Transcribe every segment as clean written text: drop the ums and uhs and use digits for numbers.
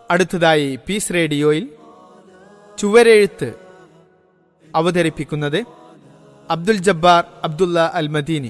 അടുത്തതായി പീസ് റേഡിയോയിൽ ചുവരെഴുത്ത് അവതരിപ്പിക്കുന്നത് അബ്ദുൽ ജബ്ബാർ അബ്ദുള്ള അൽ മദീനി.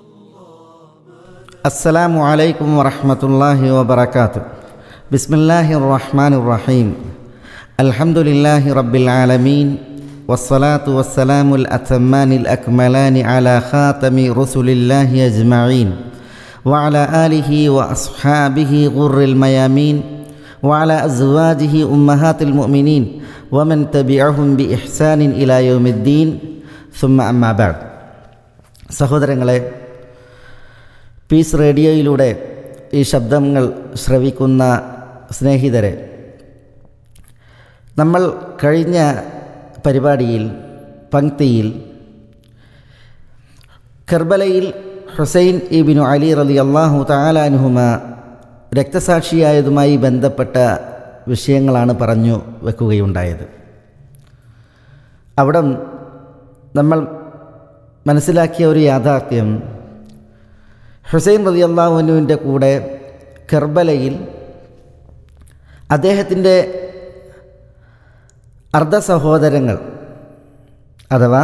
അസ്സലാമു അലൈക്കും വറഹ്മത്തുള്ളാഹി വബറകാതുഹു. ബിസ്മില്ലാഹിർ റഹ്മാനിർ റഹീം. അൽഹംദുലില്ലാഹി റബ്ബിൽ ആലമീൻ വസ്സലാത്തു വസ്സലാമുൽ അത്തമ്മാനിൽ അക്മലാനി അലാ ഖാതമി റസൂലില്ലാഹി അജ്മഈൻ വഅലാ ആലിഹി വഅസ്ഹാബിഹി ഗുർറിൽ മയാമീൻ വഅലാ അസ്വാജിഹി ഉമ്മഹാത്തിൽ മുഅ്മിനീൻ വമൻ തബിഅഹും ബിഇഹ്സാനിൻ ഇലാ യൗമിദ്ദീൻ സുമ്മ അമ്മാ ബഅദ്. സഹോദരങ്ങളെ, പീസ് റേഡിയോയിലൂടെ ഈ ശബ്ദങ്ങൾ ശ്രവിക്കുന്ന സ്നേഹിതരെ, നമ്മൾ കഴിഞ്ഞ പരിപാടിയിൽ പങ്ക്തിയിൽ കർബലയിൽ ഹുസൈൻ ഇബ്നു അലി റളിയല്ലാഹു തആല അൻഹുമ രക്തസാക്ഷിയായതുമായി ബന്ധപ്പെട്ട വിഷയങ്ങളാണ് പറഞ്ഞു വെക്കുകയുണ്ടായത്. അവിടെ നമ്മൾ മനസ്സിലാക്കിയ ഒരു യാഥാർത്ഥ്യം, ഹുസൈൻ റളിയല്ലാഹു അൻഹുവിൻ്റെ കൂടെ കർബലയിൽ അദ്ദേഹത്തിൻ്റെ അർദ്ധ സഹോദരങ്ങൾ അഥവാ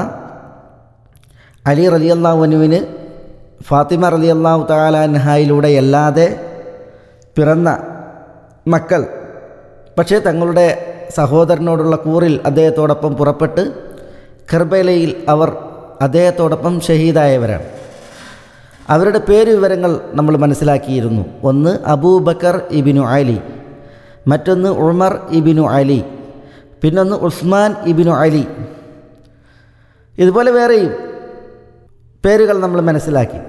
അലി റളിയല്ലാഹു അൻഹുവിന് ഫാത്തിമ റളിയല്ലാഹു തആല അൻഹയിലൂടെയല്ലാതെ പിറന്ന മക്കൾ പക്ഷേ തങ്ങളുടെ സഹോദരനോടുള്ള കൂറിൽ അദ്ദേഹത്തോടൊപ്പം പുറപ്പെട്ട് കർബലയിൽ അവർ അദ്ദേഹത്തോടൊപ്പം ഷഹീദായവരാണ്. അവരുടെ പേര് വിവരങ്ങൾ നമ്മൾ മനസ്സിലാക്കിയിരുന്നു. ഒന്ന് അബൂബക്കർ ഇബ്നു അലി, മറ്റൊന്ന് ഉമർ ഇബ്നു അലി, പിന്നൊന്ന് ഉസ്മാൻ ഇബ്നു അലി. ഇതുപോലെ വേറെയും പേരുകൾ നമ്മൾ മനസ്സിലാക്കി.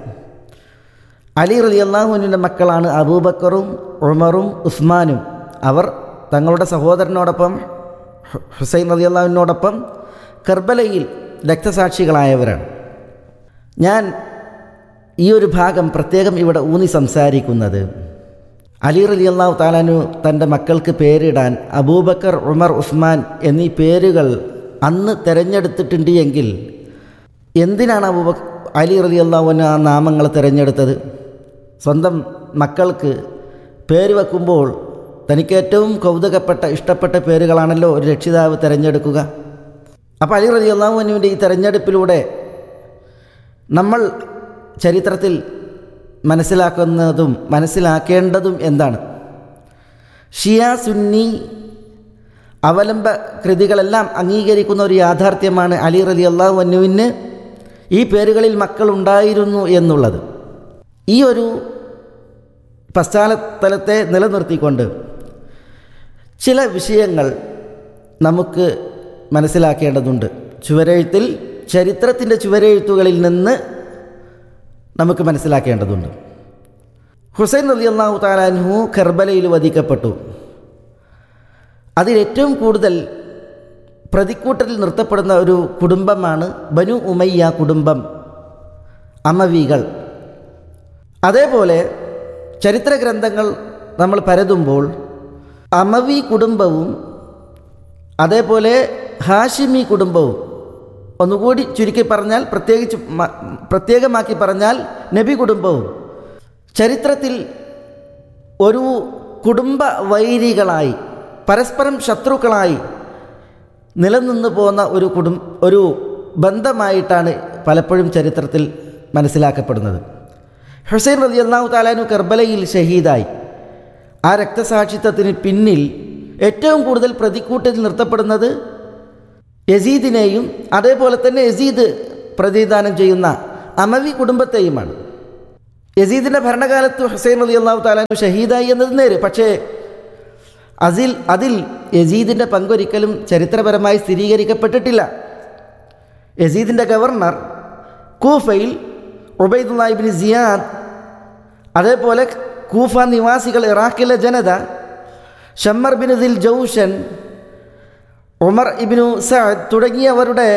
അലി റളിയല്ലാഹു അൻഹുവിൻ്റെ മക്കളാണ് അബൂബക്കറും ഉമറും ഉസ്മാനും. അവർ തങ്ങളുടെ സഹോദരനോടൊപ്പം ഹുസൈൻ റളിയല്ലാഹുവിനോടൊപ്പം കർബലയിൽ രക്തസാക്ഷികളായവരാണ്. ഞാൻ ഈ ഒരു ഭാഗം പ്രത്യേകം ഇവിടെ ഊന്നി സംസാരിക്കുന്നത്, അലി റളിയല്ലാഹു തആല അൻഹു തൻ്റെ മക്കൾക്ക് പേരിടാൻ അബൂബക്കർ ഉമർ ഉസ്മാൻ എന്നീ പേരുകൾ അന്ന് തിരഞ്ഞെടുത്തിട്ടുണ്ട് എങ്കിൽ എന്തിനാണ് അലി റളിയല്ലാഹു അൻഹു ആ നാമങ്ങൾ തിരഞ്ഞെടുത്തത്? സ്വന്തം മക്കൾക്ക് പേര് വെക്കുമ്പോൾ തനിക്ക് ഏറ്റവും കൗതുകപ്പെട്ട ഇഷ്ടപ്പെട്ട പേരുകളാണല്ലോ ഒരു രക്ഷിതാവ് തിരഞ്ഞെടുക്കുക. അപ്പോൾ അലി റളിയല്ലാഹു അൻഹുവിൻ്റെ ഈ തിരഞ്ഞെടുപ്പിലൂടെ നമ്മൾ ചരിത്രത്തിൽ മനസ്സിലാക്കുന്നതും മനസ്സിലാക്കേണ്ടതും എന്താണ്? ഷിയ സുന്നി അവലംബ കൃതികളെല്ലാം അംഗീകരിക്കുന്ന ഒരു യാഥാർത്ഥ്യമാണ് അലി റളിയല്ലാഹു അൻഹുവിന് ഈ പേരുകളിൽ മക്കളുണ്ടായിരുന്നു എന്നുള്ളത്. ഈ ഒരു പശ്ചാത്തലത്തെ നിലനിർത്തിക്കൊണ്ട് ചില വിഷയങ്ങൾ നമുക്ക് മനസ്സിലാക്കേണ്ടതുണ്ട്. ചുവരെഴുത്തിൽ, ചരിത്രത്തിൻ്റെ ചുവരെഴുത്തുകളിൽ നിന്ന് നമുക്ക് മനസ്സിലാക്കേണ്ടതുണ്ട്. ഹുസൈൻ റളിയല്ലാഹു തആല അൻഹു കർബലയിൽ വധിക്കപ്പെട്ടു. അതിലേറ്റവും കൂടുതൽ പ്രതിക്കൂട്ടിൽ നിർത്തപ്പെടുന്ന ഒരു കുടുംബമാണ് ബനു ഉമയ്യ കുടുംബം, അമവികൾ. അതേപോലെ ചരിത്ര ഗ്രന്ഥങ്ങൾ നമ്മൾ പരതുമ്പോൾ അമവി കുടുംബവും അതേപോലെ ഹാഷിമി കുടുംബവും, ഒന്നുകൂടി ചുരുക്കി പറഞ്ഞാൽ പ്രത്യേകമാക്കി പറഞ്ഞാൽ നബി കുടുംബവും ചരിത്രത്തിൽ ഒരു കുടുംബ വൈരികളായി പരസ്പരം ശത്രുക്കളായി നിലനിന്നു പോകുന്ന ഒരു ബന്ധമായിട്ടാണ് പലപ്പോഴും ചരിത്രത്തിൽ മനസ്സിലാക്കപ്പെടുന്നത്. ഹുസൈൻ റളിയല്ലാഹു തആല അൻഹു കർബലയിൽ ഷഹീദായി. ആ രക്തസാക്ഷിത്വത്തിന് പിന്നിൽ ഏറ്റവും കൂടുതൽ പ്രതിക്കൂട്ടിൽ നിർത്തപ്പെടുന്നത് യസീദിനെയും അതേപോലെ തന്നെ യസീദ് പ്രതിദാനം ചെയ്യുന്ന അമവി കുടുംബത്തെയുമാണ്. യസീദിൻ്റെ ഭരണകാലത്ത് ഹുസൈൻ റളിയല്ലാഹു തആല അൻഹു ഷഹീദായി എന്നത് നേര്. പക്ഷേ അതിൽ യസീദിൻ്റെ പങ്കൊരിക്കലും ചരിത്രപരമായി സ്ഥിരീകരിക്കപ്പെട്ടിട്ടില്ല. യസീദിൻ്റെ ഗവർണർ കൂഫയിൽ ഉബൈദുല്ലാഹ് ഇബ്നു സിയാദ്, അതേപോലെ കൂഫ നിവാസികൾ, ഇറാഖിലെ ജനത, ഷമ്മർ ബിൻ ദിൽ ജൗഷൻ, ഉമർ ഇബ്നു സഅദ് തുടങ്ങിയവരുടെ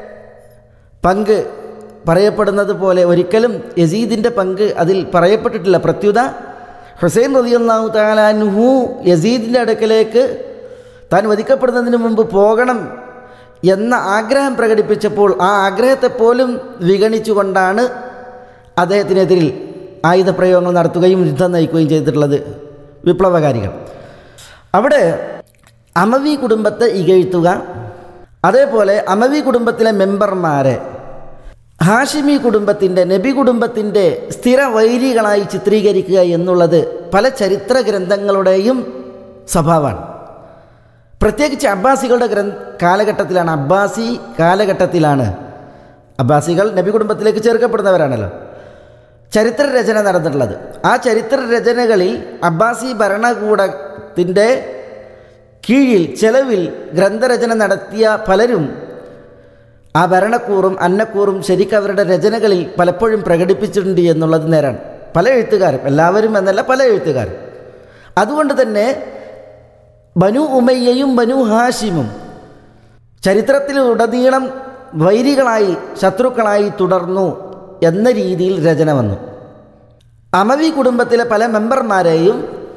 പങ്ക് പറയപ്പെടുന്നത് പോലെ ഒരിക്കലും യസീദിൻ്റെ പങ്ക് അതിൽ പറയപ്പെട്ടിട്ടില്ല. പ്രത്യുത ഹുസൈൻ റളിയല്ലാഹു തആല അൻഹു യസീദിൻ്റെ അടുക്കലേക്ക് താൻ വധിക്കപ്പെടുന്നതിന് മുമ്പ് പോകണം എന്ന ആഗ്രഹം പ്രകടിപ്പിച്ചപ്പോൾ ആ ആഗ്രഹത്തെപ്പോലും വിഗണിച്ചുകൊണ്ടാണ് അദ്ദേഹത്തിനെതിരിൽ ആയുധപ്രയോഗങ്ങൾ നടത്തുകയും യുദ്ധം നയിക്കുകയും ചെയ്തിട്ടുള്ളത് വിപ്ലവകാരികൾ. അവിടെ അമവി കുടുംബത്തെ ഇകഴ്ത്തുക, അതേപോലെ അമവി കുടുംബത്തിലെ മെമ്പർമാരെ ഹാഷിമി കുടുംബത്തിൻ്റെ, നബി കുടുംബത്തിൻ്റെ സ്ഥിര വൈരികളായി ചിത്രീകരിക്കുക എന്നുള്ളത് പല ചരിത്ര ഗ്രന്ഥങ്ങളുടെയും സ്വഭാവമാണ്. പ്രത്യേകിച്ച് അബ്ബാസികളുടെ കാലഘട്ടത്തിലാണ്, അബ്ബാസി കാലഘട്ടത്തിലാണ്. അബ്ബാസികൾ നബി കുടുംബത്തിലേക്ക് ചേർക്കപ്പെടുന്നവരാണല്ലോ. ചരിത്ര രചന നടന്നിട്ടുള്ളത്. ആ ചരിത്ര രചനകളിൽ അബ്ബാസി ഭരണകൂടത്തിൻ്റെ കീഴിൽ ചെലവിൽ ഗ്രന്ഥരചന നടത്തിയ പലരും ആ ഭരണക്കൂറും അന്നക്കൂറും ശരിക്കും അവരുടെ രചനകളിൽ പലപ്പോഴും പ്രകടിപ്പിച്ചിട്ടുണ്ട് എന്നുള്ളത് നേരാണ്. പല എഴുത്തുകാരും, എല്ലാവരും എന്നല്ല, പല എഴുത്തുകാരും. അതുകൊണ്ട് തന്നെ ബനു ഉമയ്യയും ബനു ഹാഷിമും ചരിത്രത്തിലുടനീളം വൈരികളായി, ശത്രുക്കളായി തുടർന്നു എന്ന രീതിയിൽ രചന വന്നു. അമവി കുടുംബത്തിലെ പല മെമ്പർമാരെയും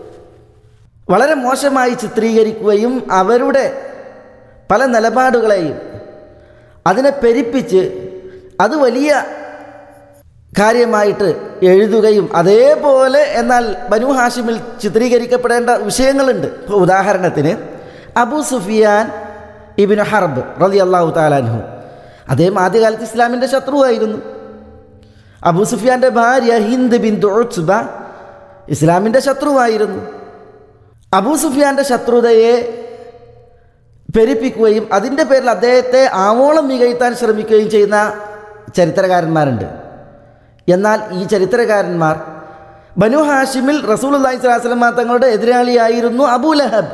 വളരെ മോശമായി ചിത്രീകരിക്കുകയും അവരുടെ പല നിലപാടുകളെയും അതിനെ പെരുപ്പിച്ച് അത് വലിയ കാര്യമായിട്ട് എഴുതുകയും, അതേപോലെ എന്നാൽ ബനു ഹാഷിമിൽ ചിത്രീകരിക്കപ്പെടേണ്ട വിഷയങ്ങളുണ്ട്. ഇപ്പോൾ ഉദാഹരണത്തിന് അബൂ സുഫിയാൻ ഇബ്നു ഹർബ് റളിയല്ലാഹു തആല അൻഹു, അദ്ദേഹം ആദ്യകാലത്ത് ഇസ്ലാമിൻ്റെ ശത്രുവായിരുന്നു. അബൂ സുഫിയാൻ്റെ ഭാര്യ ഹിന്ദ് ബിൻതു ഉത്ബ ഇസ്ലാമിൻ്റെ ശത്രുവായിരുന്നു. അബൂ സുഫിയാൻ്റെ ശത്രുതയെ പെരുപ്പിക്കുകയും അതിൻ്റെ പേരിൽ അദ്ദേഹത്തെ ആവോളം മികഴ്ത്താൻ ശ്രമിക്കുകയും ചെയ്യുന്ന ചരിത്രകാരന്മാരുണ്ട്. എന്നാൽ ഈ ചരിത്രകാരന്മാർ ബനു ഹാഷിമിൽ റസൂലുള്ളാഹി സ്വല്ലല്ലാഹു അലൈഹി വസല്ലം തങ്ങളുടെ എതിരാളിയായിരുന്നു അബൂ ലഹബ്.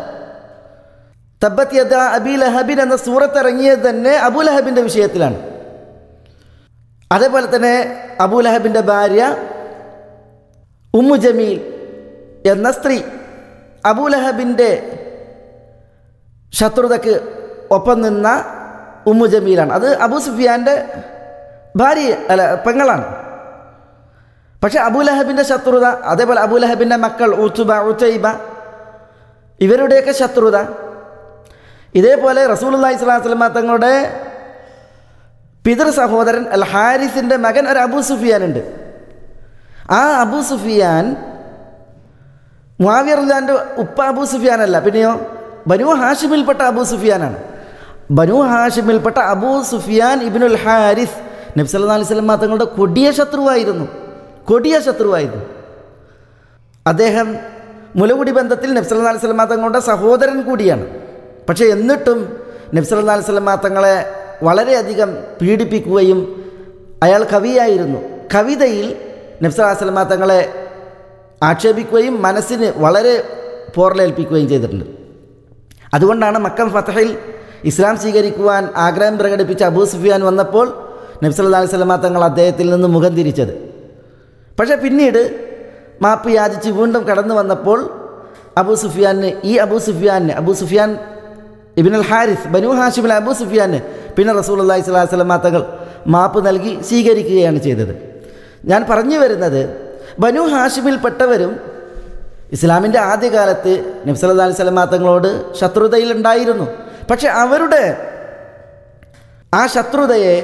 തബ്ബത് യദാ അബീ ലഹബിൻ എന്ന സൂറത്ത് ഇറങ്ങിയത് തന്നെ അബൂ ലഹബിൻ്റെ വിഷയത്തിലാണ്. അതേപോലെ തന്നെ അബൂ ലഹബിൻ്റെ ഭാര്യ ഉമ്മു ജമീൽ എന്ന സ്ത്രീ അബൂ ലഹബിൻ്റെ ശത്രുതയ്ക്ക് ഒപ്പം നിന്ന ഉമ്മു ജമീലാണ്. അത് അബൂ സുഫിയാൻ്റെ ഭാര്യ പെങ്ങളാണ്. പക്ഷേ അബൂ ലഹബിൻ്റെ ശത്രുത, അതേപോലെ അബൂ ലഹബിൻ്റെ മക്കൾ ഉത്ബ, ഉതൈബ, ഇവരുടെയൊക്കെ ശത്രുത, ഇതേപോലെ റസൂലുള്ളാഹി സ്വല്ലല്ലാഹു അലൈഹി വസല്ലം തങ്ങളുടെ പിതൃ സഹോദരൻ അൽ ഹാരിസിൻ്റെ മകൻ ഒരു അബൂ സുഫിയാൻ ഉണ്ട്. ആ അബൂ സുഫിയാൻ മുആവിയ റളിയല്ലാഹു ഉപ്പ അബൂ സുഫിയാനല്ല, പിന്നെയോ ബനു ഹാഷിമിൽപ്പെട്ട അബൂ സുഫിയാനാണ്. ബനു ഹാഷിമിൽപ്പെട്ട അബൂ സുഫിയാൻ ഇബ്നുൽ ഹാരിസ് നബി സല്ലല്ലാഹു അലൈഹി വസല്ലം തങ്ങളുടെ കൊടിയ ശത്രുവായിരുന്നു. അദ്ദേഹം മുലകുടി ബന്ധത്തിൽ നബി സല്ലല്ലാഹു അലൈഹി വസല്ലം തങ്ങളുടെ സഹോദരൻ കൂടിയാണ്. പക്ഷേ എന്നിട്ടും നബി സല്ലല്ലാഹു അലൈഹി വസല്ലം തങ്ങളെ വളരെയധികം പീഡിപ്പിക്കുകയും, അയാൾ കവിയായിരുന്നു, കവിതയിൽ നബി സല്ലല്ലാഹു അലൈഹി വസല്ലം തങ്ങളെ ആക്ഷേപിക്കുകയും മനസ്സിന് വളരെ പോറലേൽപ്പിക്കുകയും ചെയ്തിട്ടുണ്ട്. അതുകൊണ്ടാണ് മക്ക ഫതഹിൽ ഇസ്ലാം സ്വീകരിക്കുവാൻ ആഗ്രഹം പ്രകടിപ്പിച്ച അബൂ സുഫിയാൻ വന്നപ്പോൾ നബി സല്ലല്ലാഹു അലൈഹി വസല്ലം തങ്ങൾ അദ്ദേഹത്തിൽ നിന്ന് മുഖം തിരിച്ചത്. പക്ഷേ പിന്നീട് മാപ്പ് യാചിച്ച് വീണ്ടും കടന്നു വന്നപ്പോൾ അബൂ സുഫിയാൻ ഇബ്നുൽ ഹാരിസ് ബനു ഹാഷിമിലെ അബൂ സുഫിയാന് പിന്നെ റസൂലുള്ളാഹി സ്വല്ലല്ലാഹു അലൈഹി വസല്ലം തങ്ങൾ മാപ്പ് നൽകി സ്വീകരിക്കുകയാണ് ചെയ്തത്. ഞാൻ പറഞ്ഞു വരുന്നത്, ബനു ഹാഷിമിൽപ്പെട്ടവരും ഇസ്ലാമിൻ്റെ ആദ്യകാലത്ത് നബി സല്ലല്ലാഹു അലൈഹി വസല്ലം തങ്ങളോട് ശത്രുതയിലുണ്ടായിരുന്നു. പക്ഷെ അവരുടെ ആ ശത്രുതയെ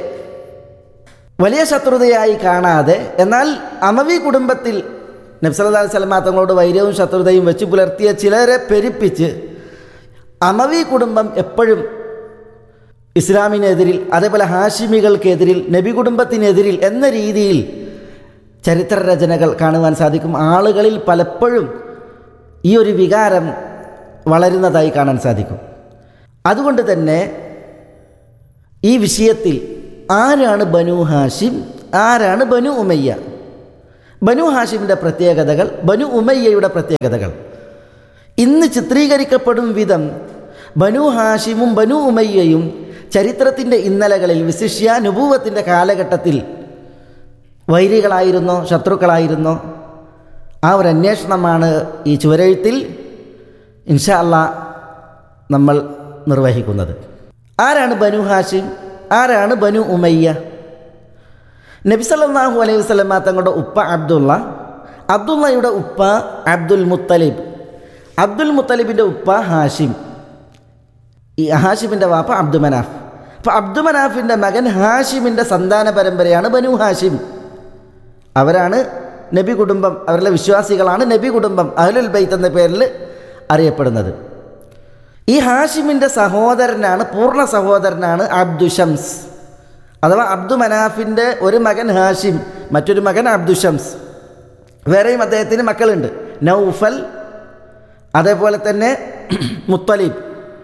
വലിയ ശത്രുതയായി കാണാതെ, എന്നാൽ അമവി കുടുംബത്തിൽ നബി സല്ലല്ലാഹു അലൈഹി വസല്ലം തങ്ങളോട് വൈരവും ശത്രുതയും വെച്ച് പുലർത്തിയ ചിലരെ പെരുപ്പിച്ച് അമവി കുടുംബം എപ്പോഴും ഇസ്ലാമിനെതിരിൽ, അതേപോലെ ഹാഷിമികൾക്കെതിരിൽ, നബി കുടുംബത്തിനെതിരിൽ എന്ന രീതിയിൽ ചരിത്ര രചനകൾ കാണുവാൻ സാധിക്കും. ആളുകളിൽ പലപ്പോഴും ഈ ഒരു വികാരം വളരുന്നതായി കാണാൻ സാധിക്കും. അതുകൊണ്ട് തന്നെ ഈ വിഷയത്തിൽ ആരാണ് ബനു ഹാഷിം, ആരാണ് ബനു ഉമയ്യ, ബനു ഹാഷിമിൻ്റെ പ്രത്യേകതകൾ, ബനു ഉമയ്യയുടെ പ്രത്യേകതകൾ ഇന്ന് ചിത്രീകരിക്കപ്പെടും വിധം ബനു ഹാഷിമും ബനു ഉമയ്യയും ചരിത്രത്തിൻ്റെ ഇന്നലകളിൽ, വിശിഷ്യ നുബൂവത്തിൻ്റെ കാലഘട്ടത്തിൽ വൈരികളായിരുന്നോ ശത്രുക്കളായിരുന്നോ, ആ ഒരു അന്വേഷണമാണ് ഈ ചുവരെഴുത്തിൽ ഇൻഷാ അല്ലാഹ് നമ്മൾ നിർവഹിക്കുന്നത്. ആരാണ് ബനു ഹാഷിം, ആരാണ് ബനു ഉമയ്യ? നബി സല്ലല്ലാഹു അലൈഹി വസല്ലം തങ്ങളുടെ ഉപ്പ അബ്ദുള്ളയുടെ ഉപ്പ അബ്ദുൽ മുത്തലിബിൻ്റെ ഉപ്പ ഹാഷിം, ഈ ഹാഷിമിൻ്റെ വാപ്പ അബ്ദുമനാഫ്. അപ്പോൾ അബ്ദുമനാഫിൻ്റെ മകൻ ഹാഷിമിൻ്റെ സന്താന പരമ്പരയാണ് ബനു ഹാഷിം. അവരാണ് നബി കുടുംബം, അവരുടെ വിശ്വാസികളാണ് നബി കുടുംബം, അഹ്ലുൽ ബൈത്ത് എന്ന പേരിൽ അറിയപ്പെടുന്നത്. ഈ ഹാഷിമിൻ്റെ സഹോദരനാണ്, പൂർണ്ണ സഹോദരനാണ് അബ്ദുഷംസ്, അഥവാ അബ്ദു മനാഫിൻ്റെ ഒരു മകൻ ഹാഷിം, മറ്റൊരു മകൻ അബ്ദുഷംസ്. വേറെയും അദ്ദേഹത്തിന് മക്കളുണ്ട്, നൗഫൽ, അതേപോലെ തന്നെ മുത്തലിബ്.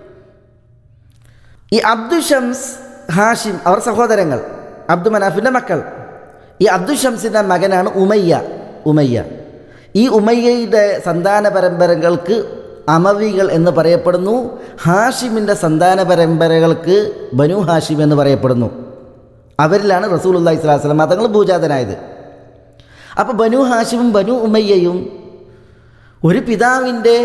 ഈ അബ്ദുഷംസ്, ഹാഷിം അവർ സഹോദരങ്ങൾ, അബ്ദു മനാഫിൻ്റെ മക്കൾ. ഈ അബ്ദുഷംസിൻ്റെ മകനാണ് ഉമയ്യ. ഈ ഉമയ്യയുടെ സന്താന പരമ്പരകൾക്ക് അമവികൾ എന്ന് പറയപ്പെടുന്നു. ഹാഷിമിൻ്റെ സന്താന പരമ്പരകൾക്ക് ബനു ഹാഷിം എന്ന് പറയപ്പെടുന്നു. അവരിലാണ് റസൂലുള്ളാഹി സ്വല്ലല്ലാഹു അലൈഹി വസല്ലം തങ്ങൾ ഭൂജാതനായത്. അപ്പോൾ ബനു ഹാഷിമും ബനു ഉമയ്യയും ഒരു പിതാവിൻ്റെ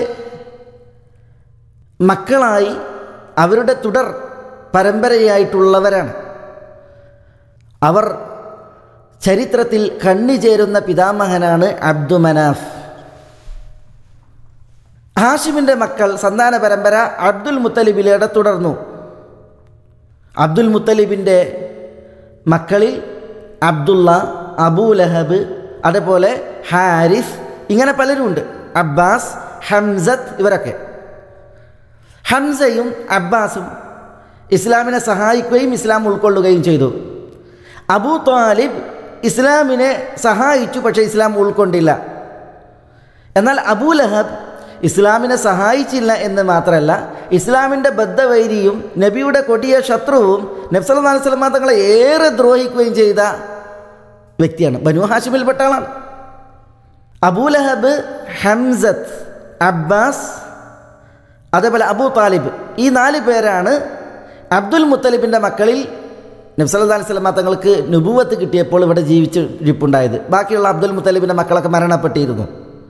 മക്കളായി അവരുടെ തുടർ പരമ്പരയായിട്ടുള്ളവരാണ്. അവർ ചരിത്രത്തിൽ കണ്ണിചേരുന്ന പിതാമഹനാണ് അബ്ദു മനാഫ്. ഹാഷിമിൻ്റെ മക്കൾ സന്താന പരമ്പര അബ്ദുൽ മുത്തലിബിലൂടെ തുടർന്നു. അബ്ദുൽ മുത്തലിബിൻ്റെ മക്കളിൽ അബ്ദുള്ള, അബൂലഹബ്, അതേപോലെ ഹാരിസ്, ഇങ്ങനെ പലരുമുണ്ട്. അബ്ബാസ്, ഹംസത്ത്, ഇവരൊക്കെ. ഹംസയും അബ്ബാസും ഇസ്ലാമിനെ സഹായിക്കുകയും ഇസ്ലാം ഉൾക്കൊള്ളുകയും ചെയ്തു. അബൂ ത്വാലിബ് ഇസ്ലാമിനെ സഹായിച്ചു, പക്ഷേ ഇസ്ലാം ഉൾക്കൊണ്ടില്ല. എന്നാൽ അബൂലഹബ് ഇസ്ലാമിനെ സഹായിച്ചില്ല എന്ന് മാത്രമല്ല, ഇസ്ലാമിൻ്റെ ബദ്ധവൈരിയും നബിയുടെ കൊടിയ ശത്രുവും നബി സല്ലല്ലാഹു അലൈഹി വസല്ലം തങ്ങളെ ഏറെ ദ്രോഹിക്കുകയും ചെയ്ത വ്യക്തിയാണ്. ബനു ഹാഷിമിൽപ്പെട്ട ആളാണ്. അബൂലഹബ്, ഹംസത്ത്, അബ്ബാസ്, അതേപോലെ അബൂ താലിബ്, ഈ 4 പേരാണ് അബ്ദുൽ മുത്തലിബിൻ്റെ മക്കളിൽ നബി സല്ലല്ലാഹു അലൈഹി വസല്ലം തങ്ങൾക്ക് നുബുവത്ത് കിട്ടിയപ്പോൾ ഇവിടെ ജീവിച്ചിരിപ്പുണ്ടായത്. ബാക്കിയുള്ള അബ്ദുൽ മുത്തലിബിൻ്റെ മക്കളൊക്കെ മരണപ്പെട്ടിരുന്നു.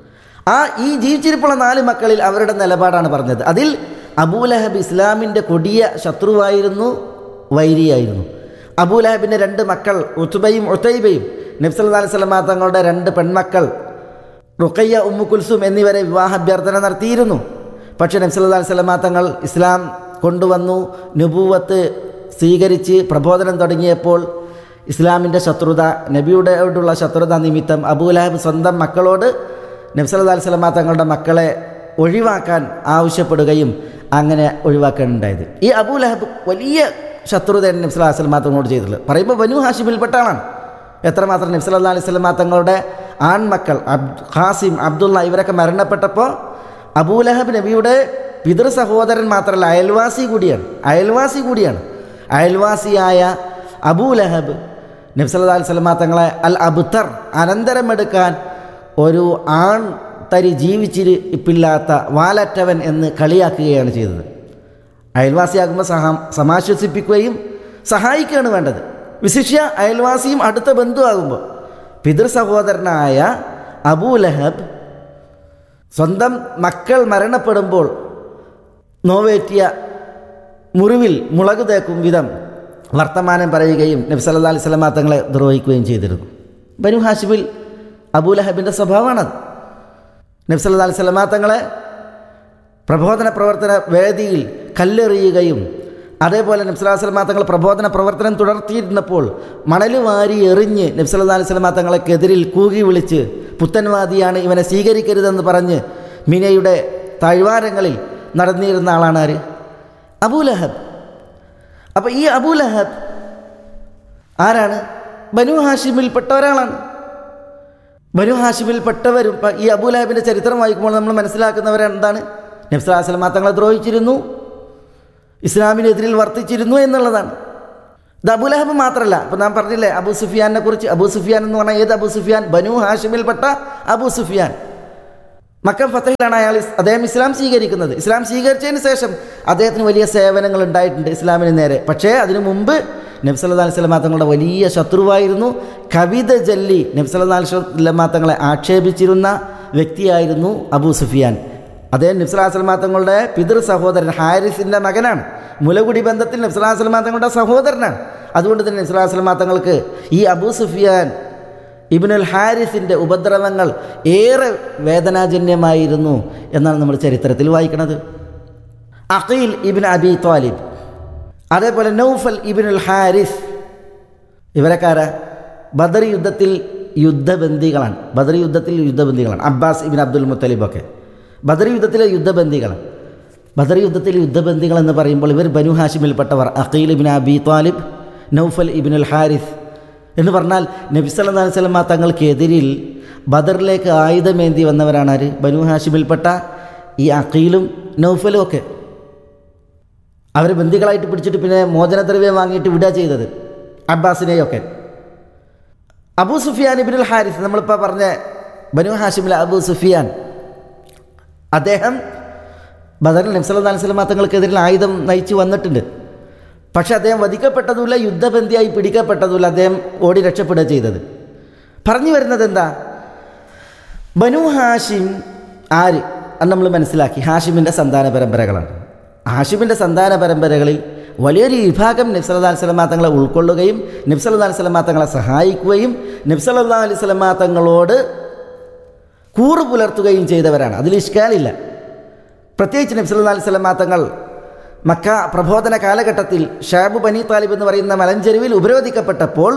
ഈ ജീവിച്ചിരിപ്പുള്ള 4 മക്കളിൽ അവരുടെ നിലപാടാണ് പറഞ്ഞത്. അതിൽ അബൂലഹബ് ഇസ്ലാമിൻ്റെ കൊടിയ ശത്രുവായിരുന്നു, വൈരിയായിരുന്നു. അബൂലഹബിൻ്റെ 2 മക്കൾ ഉത്ബയും ഉതൈബയും നബി സല്ലല്ലാഹു അലൈഹി വസല്ലം തങ്ങളുടെ 2 പെൺമക്കൾ റുഖയ്യ, ഉമ്മു കുൽസും എന്നിവരെ വിവാഹാഭ്യർത്ഥന നടത്തിയിരുന്നു. പക്ഷേ നബി സല്ലല്ലാഹു അലൈഹി വസല്ലം തങ്ങൾ ഇസ്ലാം കൊണ്ടുവന്നു, നുബുവത്ത് സ്വീകരിച്ച് പ്രബോധനം തുടങ്ങിയപ്പോൾ ഇസ്ലാമിൻ്റെ ശത്രുത, നബിയോടുള്ള ശത്രുത നിമിത്തം അബൂലഹബ് സ്വന്തം മക്കളോട് നബി സല്ലല്ലാഹു അലൈഹി വസല്ലം തങ്ങളുടെ മക്കളെ ഒഴിവാക്കാൻ ആവശ്യപ്പെടുകയും അങ്ങനെ ഒഴിവാക്കാനുണ്ടായത്. ഈ അബൂലഹബ് വലിയ ശത്രുതയാണ് നബി സല്ലല്ലാഹു അലൈഹി വസല്ലം തങ്ങളോട് ചെയ്തിട്ടുള്ളത്. പറയുമ്പോൾ ബനു ഹാഷിമിൽപ്പെട്ട ആളാണ്. എത്രമാത്രം നബി സല്ലല്ലാഹു അലൈഹി വസല്ലം തങ്ങളുടെ ആൺമക്കൾ ഖാസിം, അബ്ദുള്ള ഇവരൊക്കെ മരണപ്പെട്ടപ്പോൾ അബൂലഹബ് നബിയുടെ പിതൃ സഹോദരൻ മാത്രമല്ല, അയൽവാസി കൂടിയാണ്. അയൽവാസിയായ അബൂലഹബ് നബി സല്ലല്ലാഹു അലൈഹി വസല്ലം തങ്ങളെ അൽ അബ്തർ, അനന്തരമെടുക്കാൻ ഒരു ആൺ തരി ജീവിച്ചിരിപ്പില്ലാത്ത വാലറ്റവൻ എന്ന് കളിയാക്കുകയാണ് ചെയ്തത്. അയൽവാസിയാകുമ്പോൾ സമാശ്വസിപ്പിക്കുകയും സഹായിക്കുകയാണ് വേണ്ടത്. വിശിഷ്യ അയൽവാസിയും അടുത്ത ബന്ധുവാകുമ്പോൾ പിതൃ സഹോദരനായ അബൂലഹബ് സ്വന്തം മക്കൾ മരണപ്പെടുമ്പോൾ നോവേറ്റിയ മുറിവിൽ മുളക് തേക്കും വിധം വർത്തമാനം പറയുകയും നബി സല്ലല്ലാഹു അലൈഹി വസല്ലം തങ്ങളെ ദ്രോഹിക്കുകയും ചെയ്തിരുന്നു. ബനു ഹാഷിമിൽ അബൂലഹബിൻ്റെ സ്വഭാവമാണത്. നബി സല്ലല്ലാഹു അലൈഹി വസല്ലം തങ്ങളെ പ്രബോധന പ്രവർത്തന വേദിയിൽ കല്ലെറിയുകയും അതേപോലെ നബി സല്ലല്ലാഹു അലൈഹി വസല്ലം തങ്ങൾ പ്രബോധന പ്രവർത്തനം തുടർത്തിയിരുന്നപ്പോൾ മണൽ വാരി എറിഞ്ഞ് നബി സല്ലല്ലാഹു അലൈഹി വസല്ലം തങ്ങൾക്കെതിരിൽ കൂകി വിളിച്ച് പുത്തൻവാദിയാണ്, ഇവനെ സ്വീകരിക്കരുതെന്ന് പറഞ്ഞ് മിനയുടെ താഴ്വാരങ്ങളിൽ നടന്നിരുന്ന ആളാണ് ആര്? അബൂലഹബ്. അപ്പോൾ ഈ അബൂലഹബ് ആരാണ്? ബനു ഹാഷിമിൽപ്പെട്ട ഒരാളാണ്. ബനു ഹാഷിമിൽപ്പെട്ടവരും ഈ അബൂലഹബിൻ്റെ ചരിത്രം വായിക്കുമ്പോൾ നമ്മൾ മനസ്സിലാക്കുന്നവരെന്താണ്? നബി സല്ലല്ലാഹു അലൈഹി വസല്ലം തങ്ങളെ ദ്രോഹിച്ചിരുന്നു, ഇസ്ലാമിനെതിരിൽ വർത്തിച്ചിരുന്നു എന്നുള്ളതാണ്. ഇത് അബൂലഹബ് മാത്രമല്ല. ഇപ്പോൾ നാം പറഞ്ഞില്ലേ അബൂ സുഫിയാനെ കുറിച്ച്. അബൂ സുഫിയാൻ എന്ന് പറഞ്ഞാൽ ഏത് അബൂ സുഫിയാൻ? ബനു ഹാഷിമിൽപ്പെട്ട അബൂ സുഫിയാൻ. മക്ക ഫതഹിലാണ് അദ്ദേഹം ഇസ്ലാം സ്വീകരിക്കുന്നത്. ഇസ്ലാം സ്വീകരിച്ചതിന് ശേഷം അദ്ദേഹത്തിന് വലിയ സേവനങ്ങൾ ഉണ്ടായിട്ടുണ്ട് ഇസ്ലാമിന് നേരെ. പക്ഷേ അതിനു മുമ്പ് നബി സല്ലല്ലാഹു അലൈഹി വസല്ലം തങ്ങളുടെ വലിയ ശത്രുവായിരുന്നു. കവിത ചൊല്ലി നബി സല്ലല്ലാഹു അലൈഹി വസല്ലം തങ്ങളെ ആക്ഷേപിച്ചിരുന്ന വ്യക്തിയായിരുന്നു അബൂ സുഫിയാൻ. അദ്ദേഹം നബി സല്ലല്ലാഹു അലൈഹി വസല്ലം തങ്ങളുടെ പിതൃ സഹോദരൻ ഹാരിസിൻ്റെ മകനാണ്. മുലകുടി ബന്ധത്തിൽ നബി സല്ലല്ലാഹു അലൈഹി വസല്ലം തങ്ങളുടെ സഹോദരനാണ്. അതുകൊണ്ട് തന്നെ നബി സല്ലല്ലാഹു അലൈഹി വസല്ലം തങ്ങൾക്ക് ഈ അബൂ സുഫിയാൻ ഇബ്നുൽ ഹാരിസിൻ്റെ ഉപദ്രവങ്ങൾ ഏറെ വേദനാജന്യമായിരുന്നു എന്നാണ് നമ്മൾ ചരിത്രത്തിൽ വായിക്കുന്നത്. അഖീൽ ഇബ്ൻ അബി ത്വാലിബ്, അതേപോലെ നൗഫൽ ഇബ്നുൽ ഹാരിസ്, ഇവരക്കാരാ? ബദർ യുദ്ധത്തിൽ യുദ്ധബന്ദികളാണ്. അബ്ബാസ് ഇബ്ൻ അബ്ദുൽ മുത്തലിബൊക്കെ ബദർ യുദ്ധത്തിലെ യുദ്ധബന്ദികളാണ്. ബദർ യുദ്ധത്തിൽ യുദ്ധബന്ദികൾ എന്ന് പറയുമ്പോൾ ഇവർ ബനു ഹാഷിമിൽപ്പെട്ടവർ. അഖീൽ ഇബ്നു അബി താലിബ്, നൗഫൽ ഇബ്നുൽ ഹാരിസ് എന്ന് പറഞ്ഞാൽ നബി സല്ലല്ലാഹു അലൈഹി വസല്ലം തങ്ങൾക്കെതിരിൽ ബദറിലേക്ക് ആയുധമേന്തി വന്നവരാണ് ആര്? ബനു ഹാഷിമിൽപ്പെട്ട ഈ അഖീലും നൗഫലും ഒക്കെ. അവർ ബന്ദികളായിട്ട് പിടിച്ചിട്ട് പിന്നെ മോചനദ്രവ്യം വാങ്ങിയിട്ട് വിടുക ചെയ്തത് അബ്ബാസിനെയൊക്കെ. അബൂ സുഫിയാൻ ഇബ്നുൽ ഹാരിസ്, നമ്മളിപ്പോൾ പറഞ്ഞ ബനു ഹാഷിമിലെ അബൂ സുഫിയാൻ, അദ്ദേഹം ബദറിൽ നബി സല്ലല്ലാഹു അലൈഹി വസല്ലം തങ്ങൾക്കെതിരിൽ ആയുധം നയിച്ച് വന്നിട്ടുണ്ട്. പക്ഷെ അദ്ദേഹം വധിക്കപ്പെട്ടതുമില്ല, യുദ്ധബന്ദിയായി പിടിക്കപ്പെട്ടതുമില്ല, അദ്ദേഹം ഓടി രക്ഷപ്പെടുക ചെയ്തത്. പറഞ്ഞു വരുന്നത് എന്താ? ബനു ഹാഷിം ആര് അത് നമ്മൾ മനസ്സിലാക്കി. ഹാഷിമിൻ്റെ സന്താന പരമ്പരകളാണ്. ഹാഷിമിൻ്റെ സന്താന പരമ്പരകളിൽ വലിയൊരു വിഭാഗം നബി സല്ലല്ലാഹു അലൈഹി വസല്ലം തങ്ങളെ ഉൾക്കൊള്ളുകയും നബി സല്ലല്ലാഹു അലൈഹി വസല്ലം തങ്ങളെ സഹായിക്കുകയും നബി സല്ലല്ലാഹു അലൈഹി വസല്ലം തങ്ങളോട് കൂറ് പുലർത്തുകയും ചെയ്തവരാണ്. അതിൽ ഇഷ്കാലില്ല. പ്രത്യേകിച്ച് നബി സല്ലല്ലാഹു അലൈഹി വസല്ലം തങ്ങൾ മക്ക പ്രബോധന കാലഘട്ടത്തിൽ ഷാബു ബനി താലിബ് എന്ന് പറയുന്ന മലഞ്ചെരുവിൽ ഉപരോധിക്കപ്പെട്ടപ്പോൾ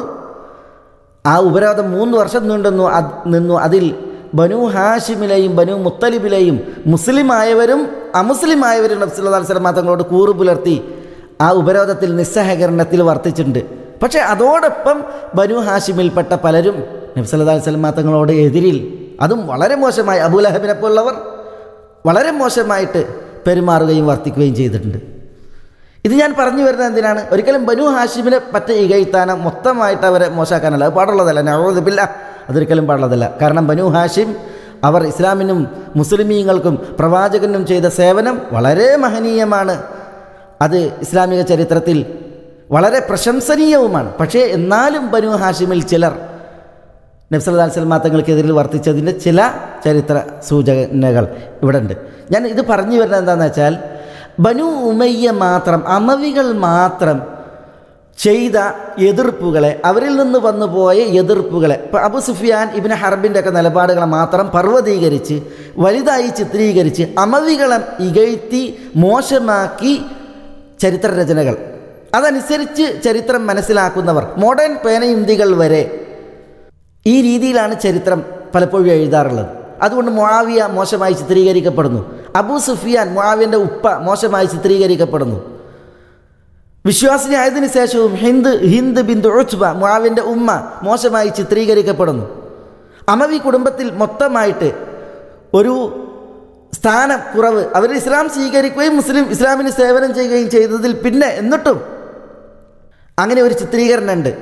ആ ഉപരോധം 3 വർഷം നിന്നു. അതിൽ ബനു ഹാഷിമിലെയും ബനു മുത്തലിബിലെയും മുസ്ലിമായവരും അമുസ്ലിമായവരും നബി സല്ലല്ലാഹു അലൈഹി വസല്ലം തങ്ങളോട് കൂറ് പുലർത്തി ആ ഉപരോധത്തിൽ നിസ്സഹകരണത്തിൽ വർത്തിച്ചിട്ടുണ്ട്. പക്ഷേ അതോടൊപ്പം ബനു ഹാഷിമിൽപ്പെട്ട പലരും നബി സല്ലല്ലാഹു അലൈഹി വസല്ലം തങ്ങളോട് എതിരിൽ, അതും വളരെ മോശമായി, അബൂലഹബിനെ പോലുള്ളവർ വളരെ മോശമായിട്ട് പെരുമാറുകയും വർത്തിക്കുകയും ചെയ്തിട്ടുണ്ട്. ഇത് ഞാൻ പറഞ്ഞു വരുന്നത് എന്തിനാണ്? ഒരിക്കലും ബനു ഹാഷിമിനെ പറ്റ ഇകഴ്ത്താനോ മൊത്തമായിട്ട് അവരെ മോശമാക്കാനല്ല, അത് പാടുള്ളതല്ല. നഊദു ബില്ലാഹ്, അതൊരിക്കലും പാടുള്ളതല്ല. കാരണം ബനു ഹാഷിം അവർ ഇസ്ലാമിനും മുസ്ലിമീങ്ങൾക്കും പ്രവാചകനും ചെയ്ത സേവനം വളരെ മഹനീയമാണ്. അത് ഇസ്ലാമിക ചരിത്രത്തിൽ വളരെ പ്രശംസനീയവുമാണ്. പക്ഷേ എന്നാലും ബനു ഹാഷിമിൽ ചിലർ നബി സല്ലല്ലാഹു അലൈഹി വസല്ലം തങ്ങൾക്കെതിരിൽ വർത്തിച്ചതിൻ്റെ ചില ചരിത്ര സൂചനകൾ ഇവിടെ ഉണ്ട്. ഞാൻ ഇത് പറഞ്ഞു വരുന്നത് എന്താണെന്ന് വെച്ചാൽ, ബനു ഉമയ്യ മാത്രം, അമവികൾ മാത്രം ചെയ്ത എതിർപ്പുകളെ, അവരിൽ നിന്ന് വന്നുപോയ എതിർപ്പുകളെ, ഇപ്പോൾ അബൂ സുഫിയാൻ ഇബ്നു ഹർബിൻ്റെ ഒക്കെ നിലപാടുകളെ മാത്രം പർവ്വതീകരിച്ച് വലുതായി ചിത്രീകരിച്ച് അമവികളെ ഇകഴ്ത്തി മോശമാക്കി ചരിത്രരചനകൾ, അതനുസരിച്ച് ചരിത്രം മനസ്സിലാക്കുന്നവർ, മോഡേൺ പേനയുന്തികൾ വരെ ഈ രീതിയിലാണ് ചരിത്രം പലപ്പോഴും എഴുതാറുള്ളത്. അതുകൊണ്ട് മുആവിയ മോശമായി ചിത്രീകരിക്കപ്പെടുന്നു. അബൂ സുഫിയാൻ, മുആവിയൻ്റെ ഉപ്പ, മോശമായി ചിത്രീകരിക്കപ്പെടുന്നു. വിശ്വാസിനിയായതിനു ശേഷവും ഹിന്ദ് ബിന്തു ഉത്ബ, മുആവിയൻ്റെ ഉമ്മ, മോശമായി ചിത്രീകരിക്കപ്പെടുന്നു. അമവി കുടുംബത്തിൽ മൊത്തമായിട്ട് ഒരു സ്ഥാനക്കുറവ്, അവർ ഇസ്ലാം സ്വീകരിക്കുകയും ഇസ്ലാമിന് സേവനം ചെയ്യുകയും ചെയ്തതിൽ പിന്നെ എന്നിട്ടും അങ്ങനെ ഒരു ചിത്രീകരണം ഉണ്ട്.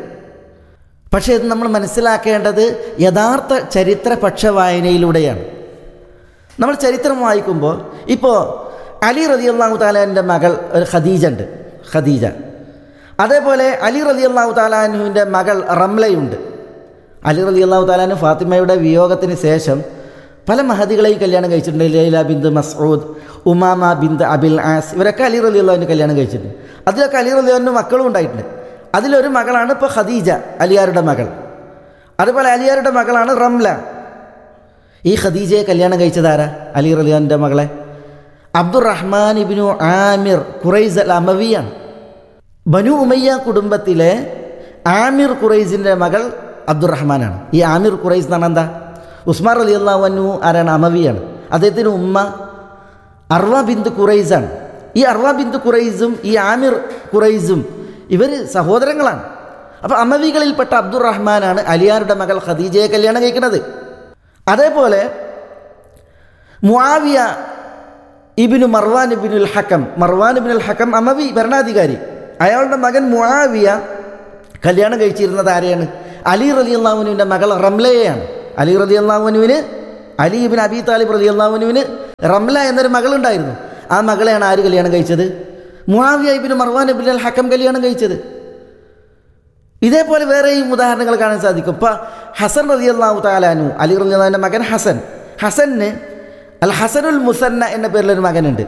പക്ഷേ ഇത് നമ്മൾ മനസ്സിലാക്കേണ്ടത് യഥാർത്ഥ ചരിത്ര പക്ഷവായനയിലൂടെയാണ്. നമ്മൾ ചരിത്രം വായിക്കുമ്പോൾ ഇപ്പോൾ അലി റളിയല്ലാഹു തആലാൻ്റെ മകൾ ഒരു ഖദീജ, അതേപോലെ അലി റളിയല്ലാഹു തആലാൻ്റെ മകൾ റംലയുണ്ട്. അലി റളിയല്ലാഹു തആലാന് ഫാത്തിമയുടെ വിയോഗത്തിന് ശേഷം പല മഹദികളെയും കല്യാണം കഴിച്ചിട്ടുണ്ട്. ലൈല ബിന്ത് മസ്ഊദ്, ഉമാമ ബിന്ത് അബിൽ ആസ്, ഇവരൊക്കെ അലി റളിയല്ലാഹുവിന് കല്യാണം കഴിച്ചിട്ടുണ്ട്. അതിലൊക്കെ അലി റളിയല്ലാഹുവിന് മക്കളും ഉണ്ടായിട്ടുണ്ട്. അതിലൊരു മകളാണ് ഇപ്പോൾ ഖദീജ, അലിയാരുടെ മകൾ. അതുപോലെ അലിയാരുടെ മകളാണ് റംല. ഈ ഖദീജയെ കല്യാണം കഴിച്ചതാരാ? അലി റളിയല്ലാഹുവിൻ്റെ മകളെ അബ്ദുറഹ്മാൻ ഇബ്നു ആമിർ ഖുറൈസ് അൽ അമവിയാണ്. ബനു ഉമയ്യ കുടുംബത്തിലെ ആമിർ ഖുറൈസിൻ്റെ മകൾ അബ്ദുറഹ്മാനാണ്. ഈ ആമിർ ഖുറൈസ് എന്ന് പറഞ്ഞാൽ എന്താ? ഉസ്മാൻ റളിയല്ലാഹു അൻഹു ആരാണ്? അമവിയാണ്. അദ്ദേഹത്തിന് ഉമ്മ അർവ ബിന്ത് ഖുറൈസാണ്. ഈ അർവ ബിന്ത് ഖുറൈസും ഈ ആമിർ ഖുറൈസും ഇവർ സഹോദരങ്ങളാണ്. അപ്പോൾ അമവികളിൽപ്പെട്ട അബ്ദുറഹ്മാനാണ് അലിയാരുടെ മകൾ ഖദീജയെ കല്യാണം കഴിക്കുന്നത്. അതേപോലെ മുആവിയ ഇബ്നു മർവാൻ ഇബ്നുൽ ഹക്കം അമവി ഭരണാധികാരി, അയാളുടെ മകൻ മുആവിയ കല്യാണം കഴിച്ചിരുന്നത് ആരെയാണ്? അലി റളിയല്ലാഹുവിൻ്റെ മകൾ റംലയെയാണ്. അലി റളിയല്ലാഹുവിന്, അലി ഇബ്നു അബി താലിബ് റളിയല്ലാഹുവിന് റംല എന്നൊരു മകളുണ്ടായിരുന്നു. ആ മകളെയാണ് ആര് കല്യാണം കഴിച്ചത്? മുആവിയ ഇബ്നു മർവാൻ ഇബ്നുൽ ഹക്കം കല്യാണം കഴിച്ചത്. ഇതേപോലെ വേറെയും ഉദാഹരണങ്ങൾ കാണാൻ സാധിക്കും. ഇപ്പോൾ ഹസൻ റളിയല്ലാഹു തആല അൻഹു, അലി റളിയല്ലാഹുവിൻ്റെ മകൻ ഹസന് അൽ ഹസനുൽ മുസന്ന എന്ന പേരിലൊരു മകനുണ്ട്.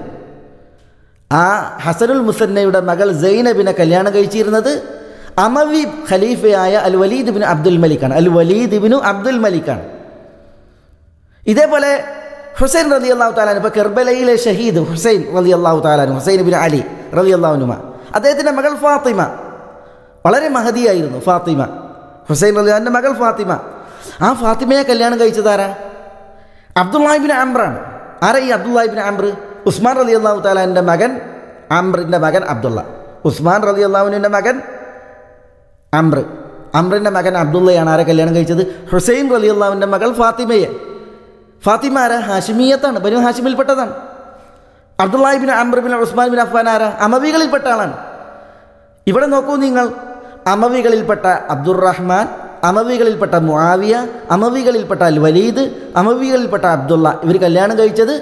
ആ ഹസനുൽ മുസന്നയുടെ മകൾ സൈനബിനെ കല്യാണം കഴിച്ചിരുന്നത് അമവി ഖലീഫയായ അൽ വലീദ് ഇബ്നു അബ്ദുൽ മലിക്കാണ്. ഇതേപോലെ ഹുസൈൻ റളിയല്ലാഹു തആല, ഇപ്പോൾ കർബലയിലെ ഷഹീദ് ഹുസൈൻ റളിയല്ലാഹു തആല, ഹുസൈൻ ഇബ്നു അലി റളിയല്ലാഹു അൻഹു, അദ്ദേഹത്തിൻ്റെ മകൾ ഫാത്തിമ വളരെ മഹദിയായിരുന്നു. ഹുസൈൻ റളിയല്ലാഹുവിൻ്റെ മകൾ ഫാത്തിമ. ആ ഫാത്തിമയെ കല്യാണം കഴിച്ചതാരാ? അബ്ദുല്ലാഹ് ഇബ്നു അംറാണ്. ആരാ ഈ അബ്ദുല്ലാഹ് ഇബ്നു അംർ? ഉസ്മാൻ റളിയല്ലാഹു തആലാന്റെ മകൻ അംറിൻ്റെ മകൻ അബ്ദുള്ള. ഉസ്മാൻ റളിയല്ലാഹുവിൻ്റെ മകൻ അംറിൻ്റെ മകൻ അബ്ദുള്ളയാണ് ആരെ കല്യാണം കഴിച്ചത്? ഹുസൈൻ റളിയല്ലാഹുവിൻ്റെ മകൾ ഫാത്തിമയെ. ഫാത്തിമ ആരാ? ഹാഷിമിയത്താണ്, ബനു ഹാഷിമിൽപ്പെട്ടതാണ്. അബ്ദുള്ള ഇബ്നു അംർ ഇബ്നു ഉസ്മാൻ ഇബ്നു അഫ്ഫാൻ ആരാ? അമവികളിൽപ്പെട്ട ആളാണ്. ഇവിടെ നോക്കൂ നിങ്ങൾ, അമവികളിൽപ്പെട്ട അബ്ദുറഹ്മാൻ, അമവികളിൽപ്പെട്ട മുആവിയ, അമവികളിൽപ്പെട്ട അൽ വലീദ്, അമവികളിൽപ്പെട്ട അബ്ദുള്ള, ഇവർ കല്യാണം കഴിച്ചത്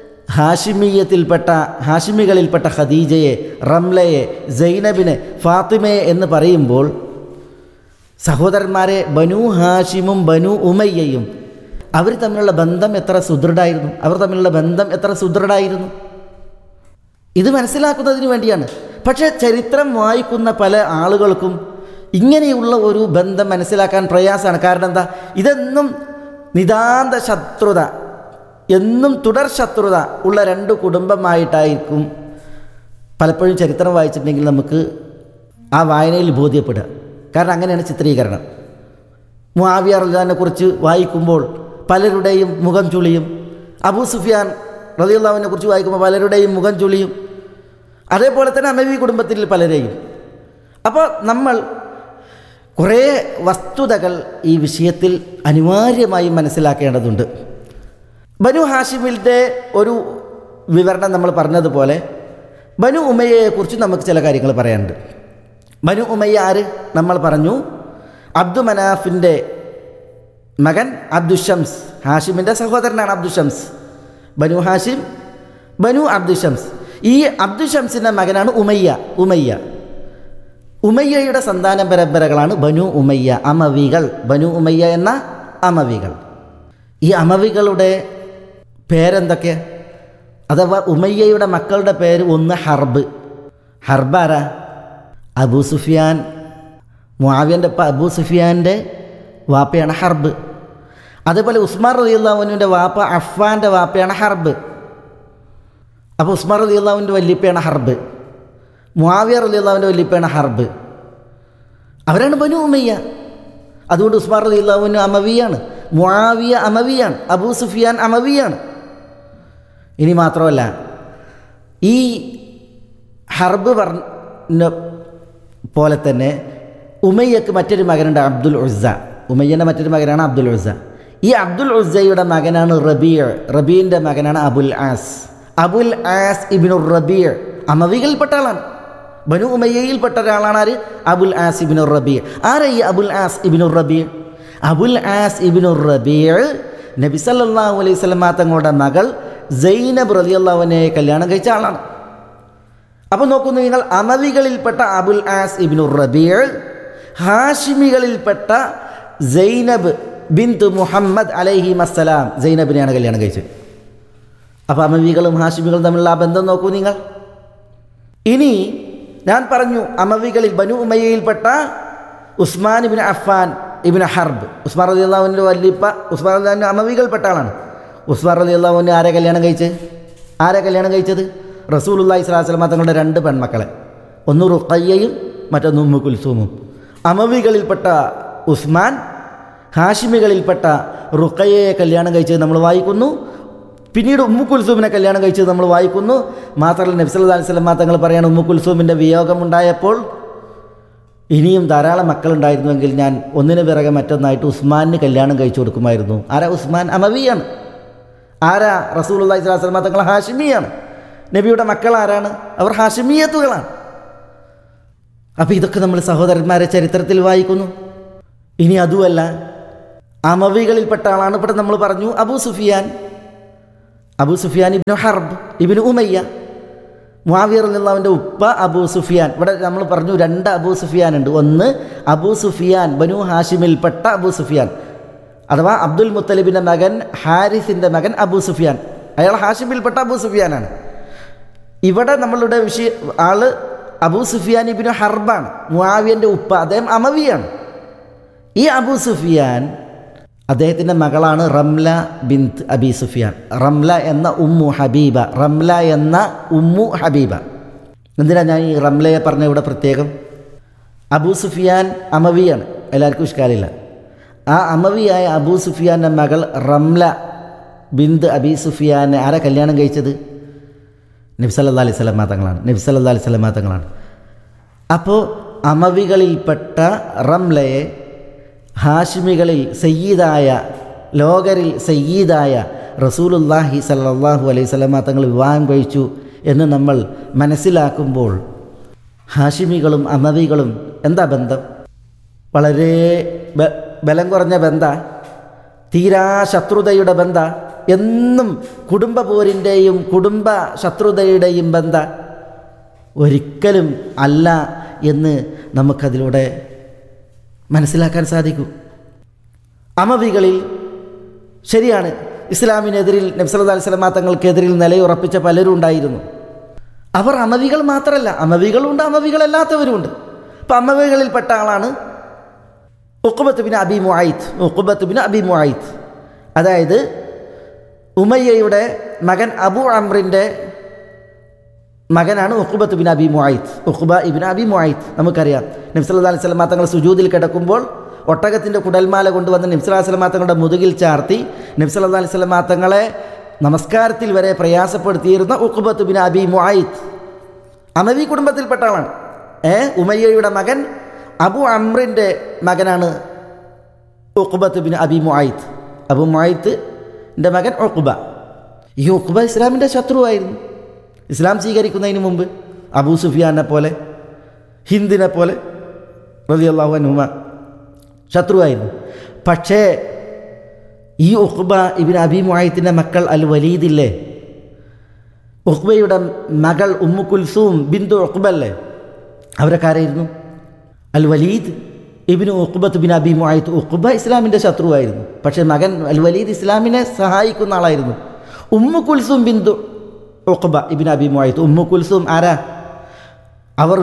ഹാഷിമികളിൽപ്പെട്ട ഖദീജയെ, റംലയെ, സൈനബിനെ, ഫാത്തിമയെ എന്ന് പറയുമ്പോൾ സഹോദരന്മാരെ, ബനു ഹാഷിമും ബനു ഉമയ്യയും അവർ തമ്മിലുള്ള ബന്ധം എത്ര സുദൃഢമായിരുന്നു. ഇത് മനസ്സിലാക്കുന്നതിന് വേണ്ടിയാണ്. പക്ഷേ ചരിത്രം വായിക്കുന്ന പല ആളുകൾക്കും ഇങ്ങനെയുള്ള ഒരു ബന്ധം മനസ്സിലാക്കാൻ പ്രയാസമാണ്. കാരണം എന്താ? ഇതെന്നും നിതാന്ത ശത്രുത, എന്നും തുടർ ശത്രുത ഉള്ള രണ്ട് കുടുംബമായിട്ടായിരിക്കും പലപ്പോഴും ചരിത്രം വായിച്ചിട്ടുണ്ടെങ്കിൽ നമുക്ക് ആ വായനയിൽ ബോധ്യപ്പെടുക. കാരണം അങ്ങനെയാണ് ചിത്രീകരണം. മുആവിയ റളിയല്ലാഹുവിനെ കുറിച്ച് വായിക്കുമ്പോൾ പലരുടെയും മുഖം ചുളിയും, അബൂ സുഫിയാൻ റളിയല്ലാഹുവിനെ കുറിച്ച് വായിക്കുമ്പോൾ പലരുടെയും മുഖം ചുളിയും, അതേപോലെ തന്നെ അമവി കുടുംബത്തിൽ പലരെയും. അപ്പോൾ നമ്മൾ കുറേ വസ്തുതകൾ ഈ വിഷയത്തിൽ അനിവാര്യമായും മനസ്സിലാക്കേണ്ടതുണ്ട്. ബനു ഹാഷിമിൻ്റെ ഒരു വിവരണം നമ്മൾ പറഞ്ഞതുപോലെ ബനു ഉമയ്യയെക്കുറിച്ച് നമുക്ക് ചില കാര്യങ്ങൾ പറയാനുണ്ട്. ബനു ഉമയ്യ ആര്? നമ്മൾ പറഞ്ഞു അബ്ദു മനാഫിൻ്റെ മകൻ അബ്ദുഷംസ്, ഹാഷിമിൻ്റെ സഹോദരനാണ് അബ്ദുഷംസ്. ബനു ഹാഷിം, ബനു അബ്ദുഷംസ്. ഈ അബ്ദുഷംസിൻ്റെ മകനാണ് ഉമയ്യയുടെ സന്താന പരമ്പരകളാണ് ബനു ഉമയ്യ, അമവികൾ. ബനു ഉമയ്യ എന്ന അമവികൾ. ഈ അമവികളുടെ പേരെന്തൊക്കെ? അഥവാ ഉമയ്യയുടെ മക്കളുടെ പേര് ഒന്ന് ഹർബാരാ? അബൂ സുഫിയാൻ, മുആവിയൻ്റെ അബൂ സുഫിയാൻ്റെ വാപ്പയാണ് ഹർബ്. അതേപോലെ ഉസ്മാൻ റളിയല്ലാഹുവിൻ്റെ വാപ്പ അഫ്ഫാൻ്റെ വാപ്പയാണ് ഹർബ്. അപ്പോൾ ഉസ്മാൻ റളിയല്ലാഹുവിൻ്റെ വല്യപ്പയാണ് ഹർബ്, മുആവിയ റളിയല്ലാഹുവിൻ്റെ വല്യപ്പയാണ് ഹർബ്. അവരാണ് ബനു ഉമയ്യ. അതുകൊണ്ട് ഉസ്മാൻ റളിയല്ലാഹുവിന് അമവിയാണ്, മുആവിയ അമവിയാണ്, അബൂ സുഫിയാൻ അമവിയാണ്. ഇനി മാത്രമല്ല, ഈ ഹർബ് പറഞ്ഞ പോലെ തന്നെ ഉമയ്യക്ക് മറ്റൊരു മകനുണ്ട്, അബ്ദുൽ ഉസ്സ. ഉമയ്യൻ്റെ മറ്റൊരു മകനാണ് അബ്ദുൽ ഉസ്സ. ഈ അബ്ദുൽ ഉസ്സയുടെ മകനാണ് റബീൻ്റെ മകനാണ് അബുൽ ആസ് ഇബ്നു റബീഅ്. അമവികളിൽപ്പെട്ട ആളാണ്, ബനു ഉമയ്യയിൽപ്പെട്ട ഒരാളാണ് ആര്? അബുൽ ആസ് ഇബ്നു റബീഅ്. ആരാ ഈ അബുൽ ആസ് ഇബ്നു റബീഅ്? അബുൽ ആസ് ഇബ്നു റബീഅ് നബി സല്ലല്ലാഹു അലൈഹി വസല്ലം തങ്ങളുടെ മകൾ സൈനബ് റളിയല്ലാഹുവിനെ കല്യാണം കഴിച്ച ആളാണ്. അപ്പോൾ നോക്കുന്നു നിങ്ങൾ, അമവികളിൽപ്പെട്ട അബുൽ ആസ് ഇബ്നു റബീഅ്, ഹാഷിമികളിൽപ്പെട്ട സൈനബ് ബിന്ത് മുഹമ്മദ് അലൈഹിമസ്സലാം, സൈനബിനെയാണ് കല്യാണം കഴിച്ചത്. അപ്പോൾ അമവികളും ഹാഷിമികളും തമ്മിലുള്ള ആ ബന്ധം നോക്കൂ നിങ്ങൾ. ഇനി ഞാൻ പറഞ്ഞു, അമവികളിൽ ബനു ഉമയ്യയിൽപ്പെട്ട ഉസ്മാൻ ഇബ്നു അഫ്ഫാൻ ഇബ്നു ഹർബ്, ഉസ്മാൻ റളിയല്ലാഹുവിൻ്റെ വല്യപ്പ. ഉസ്മാൻ റളിയല്ലാഹു അമവികൾപ്പെട്ട ആളാണ്. ഉസ്മാൻ റളിയല്ലാഹുവിനെ ആരെ കല്യാണം കഴിച്ചത്? റസൂലുള്ളാഹി സ്വല്ലല്ലാഹു അലൈഹി വസല്ലം തങ്ങളുടെ രണ്ട് പെൺമക്കളെ, ഒന്ന് റുഖയ്യയും മറ്റൊന്ന് ഉമ്മു കുൽസൂമും. അമവികളിൽപ്പെട്ട ഉസ്മാൻ ഹാഷിമികളിൽപ്പെട്ട റുഖയ്യയെ കല്യാണം കഴിച്ചത് നമ്മൾ വായിക്കുന്നു. പിന്നീട് ഉമ്മു കുൽസൂമിനെ കല്യാണം കഴിച്ചത് നമ്മൾ വായിക്കുന്നു. മാത്രമല്ല നബി സല്ലല്ലാഹു അലൈഹി വസല്ലം തങ്ങൾ പറയാണ്, ഉമ്മു കുൽസൂമിൻ്റെ വിയോഗമുണ്ടായപ്പോൾ ഇനിയും ധാരാളം മക്കളുണ്ടായിരുന്നുവെങ്കിൽ ഞാൻ ഒന്നിനു പിറകെ മറ്റൊന്നായിട്ട് ഉസ്മാനിന് കല്യാണം കഴിച്ചു കൊടുക്കുമായിരുന്നു. ആരാ ഉസ്മാൻ? അമവിയാണ്. ആരാ? റസൂലുള്ളാഹി സ്വല്ലല്ലാഹു അലൈഹി വസല്ലം തങ്ങൾ ഹാഷിമിയാണ്. നബിയുടെ മക്കൾ ആരാണ്? അവർ ഹാഷിമിയത്തുകളാണ്. അപ്പോൾ ഇതൊക്കെ നമ്മൾ സഹോദരന്മാരെ ചരിത്രത്തിൽ വായിക്കുന്നു. ഇനി അതുമല്ല, അമവികളിൽപ്പെട്ട ആളാണ് ഇവിടെ നമ്മൾ പറഞ്ഞു അബൂ സുഫിയാൻ ഇബ്നു ഹർബ് ഇബ്നു ഉമയ്യ. മുആവിയ റളിയല്ലാഹുവിൻ്റെ ഉപ്പ അബൂ സുഫിയാൻ. ഇവിടെ നമ്മൾ പറഞ്ഞു രണ്ട് അബൂ സുഫിയാൻ ഉണ്ട്. ഒന്ന് അബൂ സുഫിയാൻ, ബനു ഹാഷിമിൽപ്പെട്ട അബൂ സുഫിയാൻ, അഥവാ അബ്ദുൽ മുത്തലിബിൻ്റെ മകൻ ഹാരിസിൻ്റെ മകൻ അബൂ സുഫിയാൻ. അയാൾ ഹാഷിമിൽപ്പെട്ട അബൂ സുഫിയാനാണ്. ഇവിടെ നമ്മളുടെ ആള് അബൂ സുഫിയാൻ ഇബ്നു ഹർബാണ്, മുആവിയൻ്റെ ഉപ്പ. അദ്ദേഹം അമവിയാണ്. ഈ അബൂ സുഫിയാൻ, അദ്ദേഹത്തിൻ്റെ മകളാണ് റംല ബിന്ത് അബി സുഫിയാൻ. റംല എന്ന ഉമ്മു ഹബീബ. എന്തിനാ ഞാൻ ഈ റംലയെ പറഞ്ഞ ഇവിടെ പ്രത്യേകം? അബൂ സുഫിയാൻ അമവിയാണ്, എല്ലാവർക്കും ഇഷ്കാലില്ല. ആ അമവിയായ അബൂ സുഫിയാൻ്റെ മകൾ റംല ബിന്ത് അബി സുഫിയാനെ ആരാ കല്യാണം കഴിച്ചത്? നബി സല്ലല്ലാഹു അലൈഹി വസല്ലം തങ്ങളാണ്. അപ്പോൾ അമവികളിൽപ്പെട്ട റംലയെ ഹാഷിമികളിൽ സയ്യിദായ, ലോകരിൽ സയ്യിദായ റസൂലുള്ളാഹി സല്ലല്ലാഹു അലൈഹി വസല്ലം തങ്ങൾ വിവാഹം കഴിച്ചു എന്ന് നമ്മൾ മനസ്സിലാക്കുമ്പോൾ ഹാഷിമികളും അമവികളും എന്താ ബന്ധം? വളരെ ബലം കുറഞ്ഞ ബന്ധ, തീരാ ശത്രുതയുടെ ബന്ധ, എന്നും കുടുംബ പോരിൻ്റെയും കുടുംബ ശത്രുതയുടെയും ബന്ധ ഒരിക്കലും അല്ല എന്ന് നമുക്കതിലൂടെ മനസ്സിലാക്കാൻ സാധിക്കും. അമവികളിൽ ശരിയാണ്, ഇസ്ലാമിനെതിരിൽ നബി സല്ലല്ലാഹു അലൈഹി വസല്ലം തങ്ങൾക്കെതിരിൽ നിലയുറപ്പിച്ച പലരും ഉണ്ടായിരുന്നു. അവർ അമവികൾ മാത്രമല്ല, അമവികളുണ്ട്, അമവികളല്ലാത്തവരുമുണ്ട്. അപ്പം അമവികളിൽപ്പെട്ട ആളാണ് ഉഖ്ബത്ത് ബിൻ അബി മുഅയ്ത്ത്. അതായത് ഉമയ്യയുടെ മകൻ അബു അംറിൻ്റെ മകനാണ് ഉഖ്ബത്ത് ബിൻ അബി മുഅയ്ത്ത്. നമുക്കറിയാം, നബി സല്ലല്ലാഹു അലൈഹി വസല്ലം തങ്ങൾ സുജൂദിൽ കിടക്കുമ്പോൾ ഒട്ടകത്തിൻ്റെ കുടൽമാല കൊണ്ടുവന്ന് നബി സല്ലല്ലാഹു അലൈഹി വസല്ലം തങ്ങളുടെ മുതുകിൽ ചാർത്തി നബി സല്ലല്ലാഹു അലൈഹി വസല്ലം തങ്ങളെ നമസ്കാരത്തിൽ വരെ പ്രയാസപ്പെടുത്തിയിരുന്ന ഉഖ്ബത്ത് ബിൻ അബി മുഅയ്ത്ത് അമവി കുടുംബത്തിൽപ്പെട്ട ആളാണ്. ഉമയ്യയുടെ മകൻ അബു അംറിൻ്റെ മകനാണ് ഉഖ്ബത്ത് ബിൻ അബി മുഅയ്ത്ത്. അബു മുഅയ്ത്തിൻ്റെ മകൻ ഉഖ്ബ. ഈ ഉഖ്ബ ഇസ്ലാമിൻ്റെ ശത്രുവായിരുന്നു. ഇസ്ലാം സ്വീകരിക്കുന്നതിന് മുമ്പ് അബൂ സുഫിയാനെ പോലെ, ഹിന്ദിനെ പോലെ റളിയല്ലാഹു അൻഹുമ ശത്രുവായിരുന്നു. പക്ഷേ ഈ ഉഖ്ബ ഇബ്ൻ അബി മുഅയ്ത്തിൻ്റെ മക്കൾ അൽ വലീദില്ലേ, ഉഖ്ബയുടെ മകൾ ഉമ്മു കുൽസൂം ബിന്തു ഉഖ്ബല്ലേ, അവരൊക്കെ ആരായിരുന്നു? അൽ വലീദ് ഇബ്നു ഉഖ്ബത്ത് ബിൻ അബി മുഅയ്ത്ത്. ഉഖ്ബ ഇസ്ലാമിൻ്റെ ശത്രുവായിരുന്നു, പക്ഷേ മകൻ അൽ വലീദ് ഇസ്ലാമിനെ സഹായിക്കുന്ന ആളായിരുന്നു. ഉമ്മു കുൽസൂം ബിന്തു ഉഖ്ബ ഇബ്ൻ അബി മുഅയ്ത്ത്. ഉമ്മു കുൽസൂം ആരാ? അവർ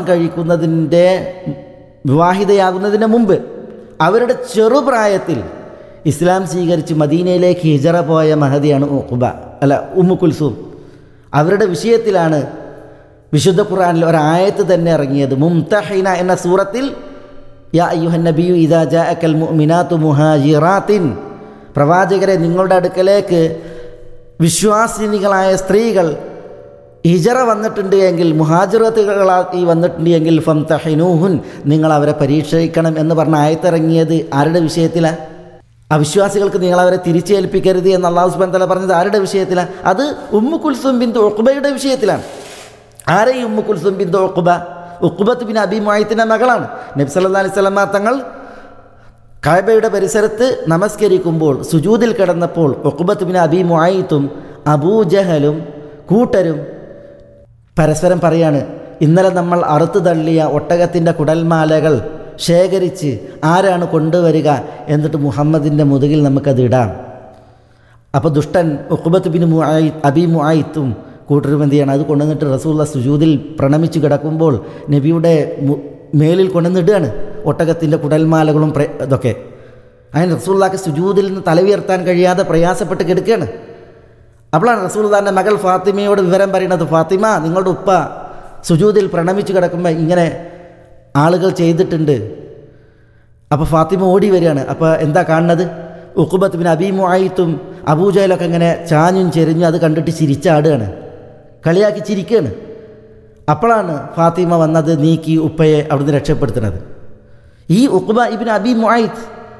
വിവാഹിതയാകുന്നതിന് മുമ്പ് അവരുടെ ചെറുപ്രായത്തിൽ ഇസ്ലാം സ്വീകരിച്ച് മദീനയിലേക്ക് ഹിജറ പോയ മഹദിയാണ് ഉമ്മു കുൽസൂം. അവരുടെ വിഷയത്തിലാണ് വിശുദ്ധ ഖുർആനിൽ ഒരായത്ത് തന്നെ ഇറങ്ങിയത്. മുംതഹിന എന്ന സൂറത്തിൽ യാ അയ്യുഹൻ നബിയു ഇദാ ജാഅകൽ മുഅ്മിനാതു മുഹാജിറാത്തിൻ, പ്രവാചകരെ നിങ്ങളുടെ അടുക്കലേക്ക് വിശ്വാസിനികളായ സ്ത്രീകൾ ഹിജറ വന്നിട്ടുണ്ട് എങ്കിൽ, മുഹാജിറത്തുകളായി വന്നിട്ടുണ്ട് എങ്കിൽ ഫംതഹിനൂഹുൻ, നിങ്ങൾ അവരെ പരീക്ഷിക്കണം എന്ന് പറഞ്ഞ ആയത്തിറങ്ങിയത് ആരുടെ വിഷയത്തിലാണ്? അവിശ്വാസികൾക്ക് നിങ്ങളവരെ തിരിച്ചേൽപ്പിക്കരുത് എന്ന് അല്ലാഹു സുബ്ഹാനഹു വ തആല പറഞ്ഞത് ആരുടെ വിഷയത്തിലാണ്? അത് ഉമ്മു കുൽസൂം ബിന്തു ഉഖ്ബയുടെ വിഷയത്തിലാണ്. ആരെ ഈ ഉമ്മു കുൽസൂം ബിന്തു ഉഖ്ബത്ത് ബിൻ അബി മുഅയ്ത്തിൻ്റെ മകളാണ്. നബി സല്ലല്ലാഹു അലൈഹി വസല്ലം തങ്ങൾ കഅബയുടെ പരിസരത്ത് നമസ്കരിക്കുമ്പോൾ സുജൂദിൽ കിടന്നപ്പോൾ ഉഖ്ബത്ത് ബിൻ അബി മുഅയ്ത്തും അബൂജഹലും കൂട്ടരും പരസ്പരം പറയാണ്, ഇന്നലെ നമ്മൾ അറുത്തു തള്ളിയ ഒട്ടകത്തിൻ്റെ കുടൽമാലകൾ ശേഖരിച്ച് ആരാണ് കൊണ്ടുവരിക, എന്നിട്ട് മുഹമ്മദിൻ്റെ മുതുകിൽ നമുക്കത് ഇടാം. അപ്പോൾ ദുഷ്ടൻ ഉഖ്ബത്ത് ബിൻ അബി മുഅയ്ത്തും കൂട്ടരും എന്ത് ചെയ്യണം, അത് കൊണ്ടുവന്നിട്ട് റസൂലുള്ളാഹി സുജൂദിൽ പ്രണമിച്ച് കിടക്കുമ്പോൾ നബിയുടെ മേലിൽ കൊണ്ടുവന്നിടുകയാണ് ഒട്ടകത്തിൻ്റെ കുടൽമാലകളും ഇതൊക്കെ. അതിന് റസൂലുള്ളാഹിക്ക് സുജൂദിൽ നിന്ന് തല ഉയർത്താൻ കഴിയാതെ പ്രയാസപ്പെട്ട് കിടക്കുകയാണ്. അപ്പോഴാണ് റസൂലുള്ളാഹിൻ്റെ മകൾ ഫാത്തിമയോട് വിവരം പറയുന്നത്, ഫാത്തിമ, നിങ്ങളുടെ ഉപ്പ സുജൂദിൽ പ്രണമിച്ച് കിടക്കുമ്പോൾ ഇങ്ങനെ ആളുകൾ ചെയ്തിട്ടുണ്ട്. അപ്പോൾ ഫാത്തിമ ഓടി വരികയാണ്. അപ്പോൾ എന്താ കാണുന്നത്? ഉഖ്ബത്ത് ബിൻ അബി മുഅയ്ത്തും അബൂജഹലൊക്കെ ഇങ്ങനെ ചാഞ്ഞും ചെരിഞ്ഞും അത് കണ്ടിട്ട് ചിരിച്ചാടുകയാണ്, കളിയാക്കി ചിരിക്കുകയാണ്. അപ്പോഴാണ് ഫാത്തിമ വന്നത് നീക്കി ഉപ്പയെ അവിടുന്ന് രക്ഷപ്പെടുത്തുന്നത്. ഈ ഉഖ്ബ ഇബ്ൻ അബി മുഅയ്ത്ത്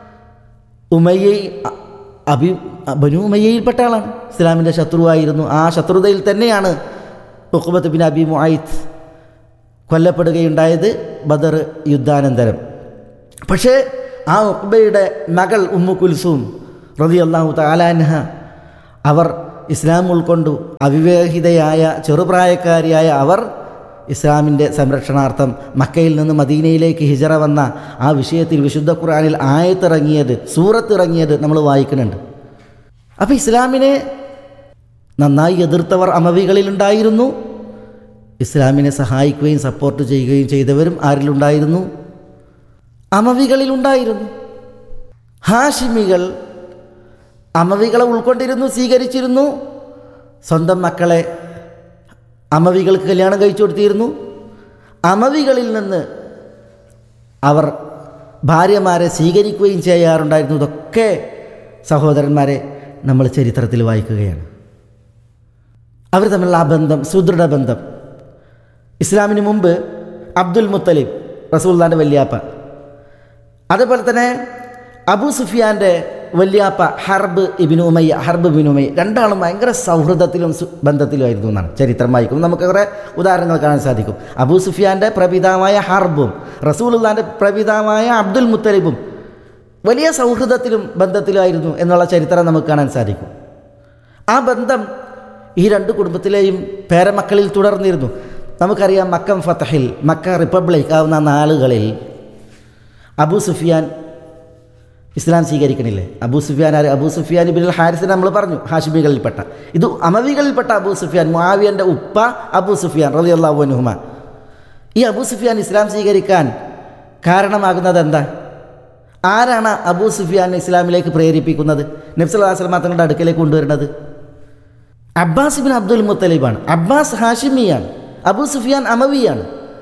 ബനു ഉമയ്യയിൽപ്പെട്ട ആളാണ്, ഇസ്ലാമിൻ്റെ ശത്രുവായിരുന്നു. ആ ശത്രുതയിൽ തന്നെയാണ് ഉഖ്ബത്ത് ബിൻ അബി മുഅയ്ത്ത് കൊല്ലപ്പെടുകയുണ്ടായത് ബദർ യുദ്ധാനന്തരം. പക്ഷേ ആ ഉഖ്ബയുടെ മകൾ ഉമ്മു കുൽസൂം റളിയല്ലാഹു തആല അൻഹ അവർ ഇസ്ലാം ഉൾക്കൊണ്ടു. അവിവാഹിതയായ ചെറുപ്രായക്കാരിയായ അവർ ഇസ്ലാമിൻ്റെ സംരക്ഷണാർത്ഥം മക്കയിൽ നിന്ന് മദീനയിലേക്ക് ഹിജറ വന്ന ആ വിഷയത്തിൽ വിശുദ്ധ ഖുർആനിൽ ആയത്തിറങ്ങിയത്, സൂറത്തിറങ്ങിയത് നമ്മൾ വായിക്കുന്നുണ്ട്. അപ്പോൾ ഇസ്ലാമിനെ നന്നായി എതിർത്തവർ അമവികളിലുണ്ടായിരുന്നു. ഇസ്ലാമിനെ സഹായിക്കുകയും സപ്പോർട്ട് ചെയ്യുകയും ചെയ്തവരും ആരിലുണ്ടായിരുന്നു? അമവികളിലുണ്ടായിരുന്നു. ഹാഷിമികൾ അമവികളെ ഉൾക്കൊണ്ടിരുന്നു, സ്വീകരിച്ചിരുന്നു. സ്വന്തം മക്കളെ അമവികൾക്ക് കല്യാണം കഴിച്ചു കൊടുത്തിരുന്നു. അമവികളിൽ നിന്ന് അവർ ഭാര്യമാരെ സ്വീകരിക്കുകയും ചെയ്യാറുണ്ടായിരുന്നു. ഇതൊക്കെ സഹോദരന്മാരെ നമ്മൾ ചരിത്രത്തിൽ വായിക്കുകയാണ്. അവർ തമ്മിലുള്ള ആ ബന്ധം, സുദൃഢ ബന്ധം. ഇസ്ലാമിന് മുമ്പ് അബ്ദുൽ മുത്തലിബ് റസൂലുള്ളാഹിൻ്റെ വല്യാപ്പ, അതേപോലെ തന്നെ അബൂ സുഫിയാൻ്റെ വല്യാപ്പ ഹർബ് ഇബ്നു ഉമയ്യ, രണ്ടാളും ഭയങ്കര സൗഹൃദത്തിലും ബന്ധത്തിലുമായിരുന്നു എന്നാണ് ചരിത്രം വായിക്കും. നമുക്ക് കുറേ ഉദാഹരണങ്ങൾ കാണാൻ സാധിക്കും. അബൂ സുഫിയാൻ്റെ പ്രപിതാവായ ഹർബും റസൂലുള്ളാഹിൻ്റെ പ്രപിതാവായ അബ്ദുൽ മുത്തലിബും വലിയ സൗഹൃദത്തിലും ബന്ധത്തിലുമായിരുന്നു എന്നുള്ള ചരിത്രം നമുക്ക് കാണാൻ സാധിക്കും. ആ ബന്ധം ഈ രണ്ട് കുടുംബത്തിലെയും പേരമക്കളിൽ തുടർന്നിരുന്നു. നമുക്കറിയാം, മക്കം ഫതഹിൽ, മക്ക റിപ്പബ്ലിക് ആവുന്ന നാളുകളിൽ അബൂ സുഫിയാൻ ഇസ്ലാം സ്വീകരിക്കണില്ലേ? അബൂ സുഫിയാൻ ഇബ്നുൽ ഹാരിസിനെ നമ്മൾ പറഞ്ഞു, ഹാഷിമികളിൽപ്പെട്ട. ഇത് അമവികളിൽപ്പെട്ട അബൂ സുഫിയാൻ, മുആവിയൻ്റെ ഉപ്പ അബൂ സുഫിയാൻ റളിയല്ലാഹു അൻഹുമ. ഈ അബൂ സുഫിയാൻ ഇസ്ലാം സ്വീകരിക്കാൻ കാരണമാകുന്നത് എന്താ? ആരാണ് അബൂ സുഫിയാൻ ഇസ്ലാമിലേക്ക് പ്രേരിപ്പിക്കുന്നത്, നബി സല്ലല്ലാഹു അലൈഹി വസല്ലം തങ്ങളുടെ അടുക്കലേക്ക് കൊണ്ടുവരുന്നത്? അബ്ബാസ് ഇബ്നു അബ്ദുൽ മുത്തലിബാണ്. അബ്ബാസ് ഹാഷിമിയാണ്, അബൂ സുഫിയാൻ അമവിയാണ്.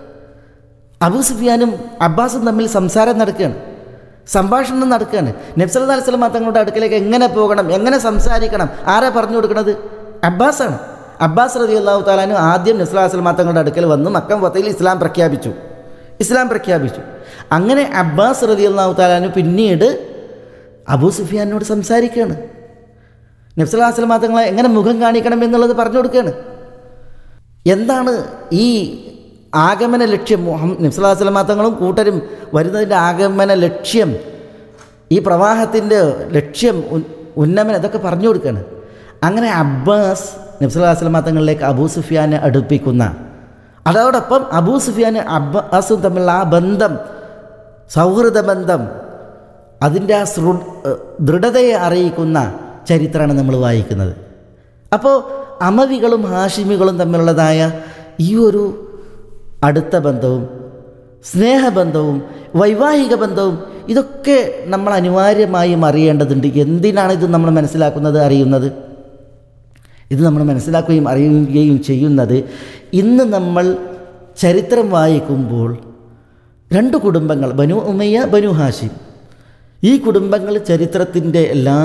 അബൂ സുഫിയാനും അബ്ബാസും തമ്മിൽ സംസാരം നടക്കുകയാണ്, സംഭാഷണം നടക്കുകയാണ്. നബി സല്ലല്ലാഹു അലൈഹി വസല്ലം തങ്ങളുടെ അടുക്കലേക്ക് എങ്ങനെ പോകണം, എങ്ങനെ സംസാരിക്കണം, ആരാ പറഞ്ഞു കൊടുക്കുന്നത്? അബ്ബാസാണ്. അബ്ബാസ് റളിയല്ലാഹു തആല അൻഹു ആദ്യം നബി സല്ലല്ലാഹു അലൈഹി വസല്ലം തങ്ങളുടെ അടുക്കൽ വന്ന് മക്കം ഫതഹിൽ ഇസ്ലാം പ്രഖ്യാപിച്ചു. അങ്ങനെ അബ്ബാസ് റളിയല്ലാഹു തആല അൻഹു പിന്നീട് അബൂ സുഫിയാനോട് സംസാരിക്കുകയാണ്. നബി സല്ലല്ലാഹു അലൈഹി വസല്ലം തങ്ങളെ എങ്ങനെ മുഖം കാണിക്കണം എന്നുള്ളത് പറഞ്ഞു കൊടുക്കുകയാണ്. എന്താണ് ഈ ആഗമന ലക്ഷ്യം? നബി സല്ലല്ലാഹു അലൈഹി വസല്ലം തങ്ങളും കൂട്ടരും വരുന്നതിൻ്റെ ആഗമന ലക്ഷ്യം, ഈ പ്രവാഹത്തിൻ്റെ ലക്ഷ്യം, ഉന്നമനം, ഇതൊക്കെ പറഞ്ഞു കൊടുക്കുകയാണ്. അങ്ങനെ അബ്ബാസ് നബി സല്ലല്ലാഹു അലൈഹി വസല്ലം തങ്ങളിലേക്ക് അബൂ സുഫിയാനെ അടുപ്പിക്കുന്ന, അതോടൊപ്പം അബൂ സുഫിയാൻ അബ്ബാസും തമ്മിലുള്ള ആ ബന്ധം, സൗഹൃദ ബന്ധം, അതിൻ്റെ ആ ദൃഢതയെ അറിയിക്കുന്ന ചരിത്രമാണ് നമ്മൾ വായിക്കുന്നത്. അപ്പോൾ അമവികളും ഹാഷിമികളും തമ്മിലുള്ളതായ ഈ ഒരു അടുത്ത ബന്ധവും സ്നേഹബന്ധവും വൈവാഹിക ബന്ധവും ഇതൊക്കെ നമ്മൾ അനിവാര്യമായും അറിയേണ്ടതുണ്ട്. എന്തിനാണ് ഇത് നമ്മൾ മനസ്സിലാക്കുന്നത്, അറിയുന്നത്? ഇത് നമ്മൾ മനസ്സിലാക്കുകയും അറിയുകയും ചെയ്യുന്നത് ഇന്ന് നമ്മൾ ചരിത്രം വായിക്കുമ്പോൾ രണ്ട് കുടുംബങ്ങൾ, ബനു ഉമയ്യ, ബനു ഹാഷിം, ഈ കുടുംബങ്ങൾ ചരിത്രത്തിൻ്റെ എല്ലാ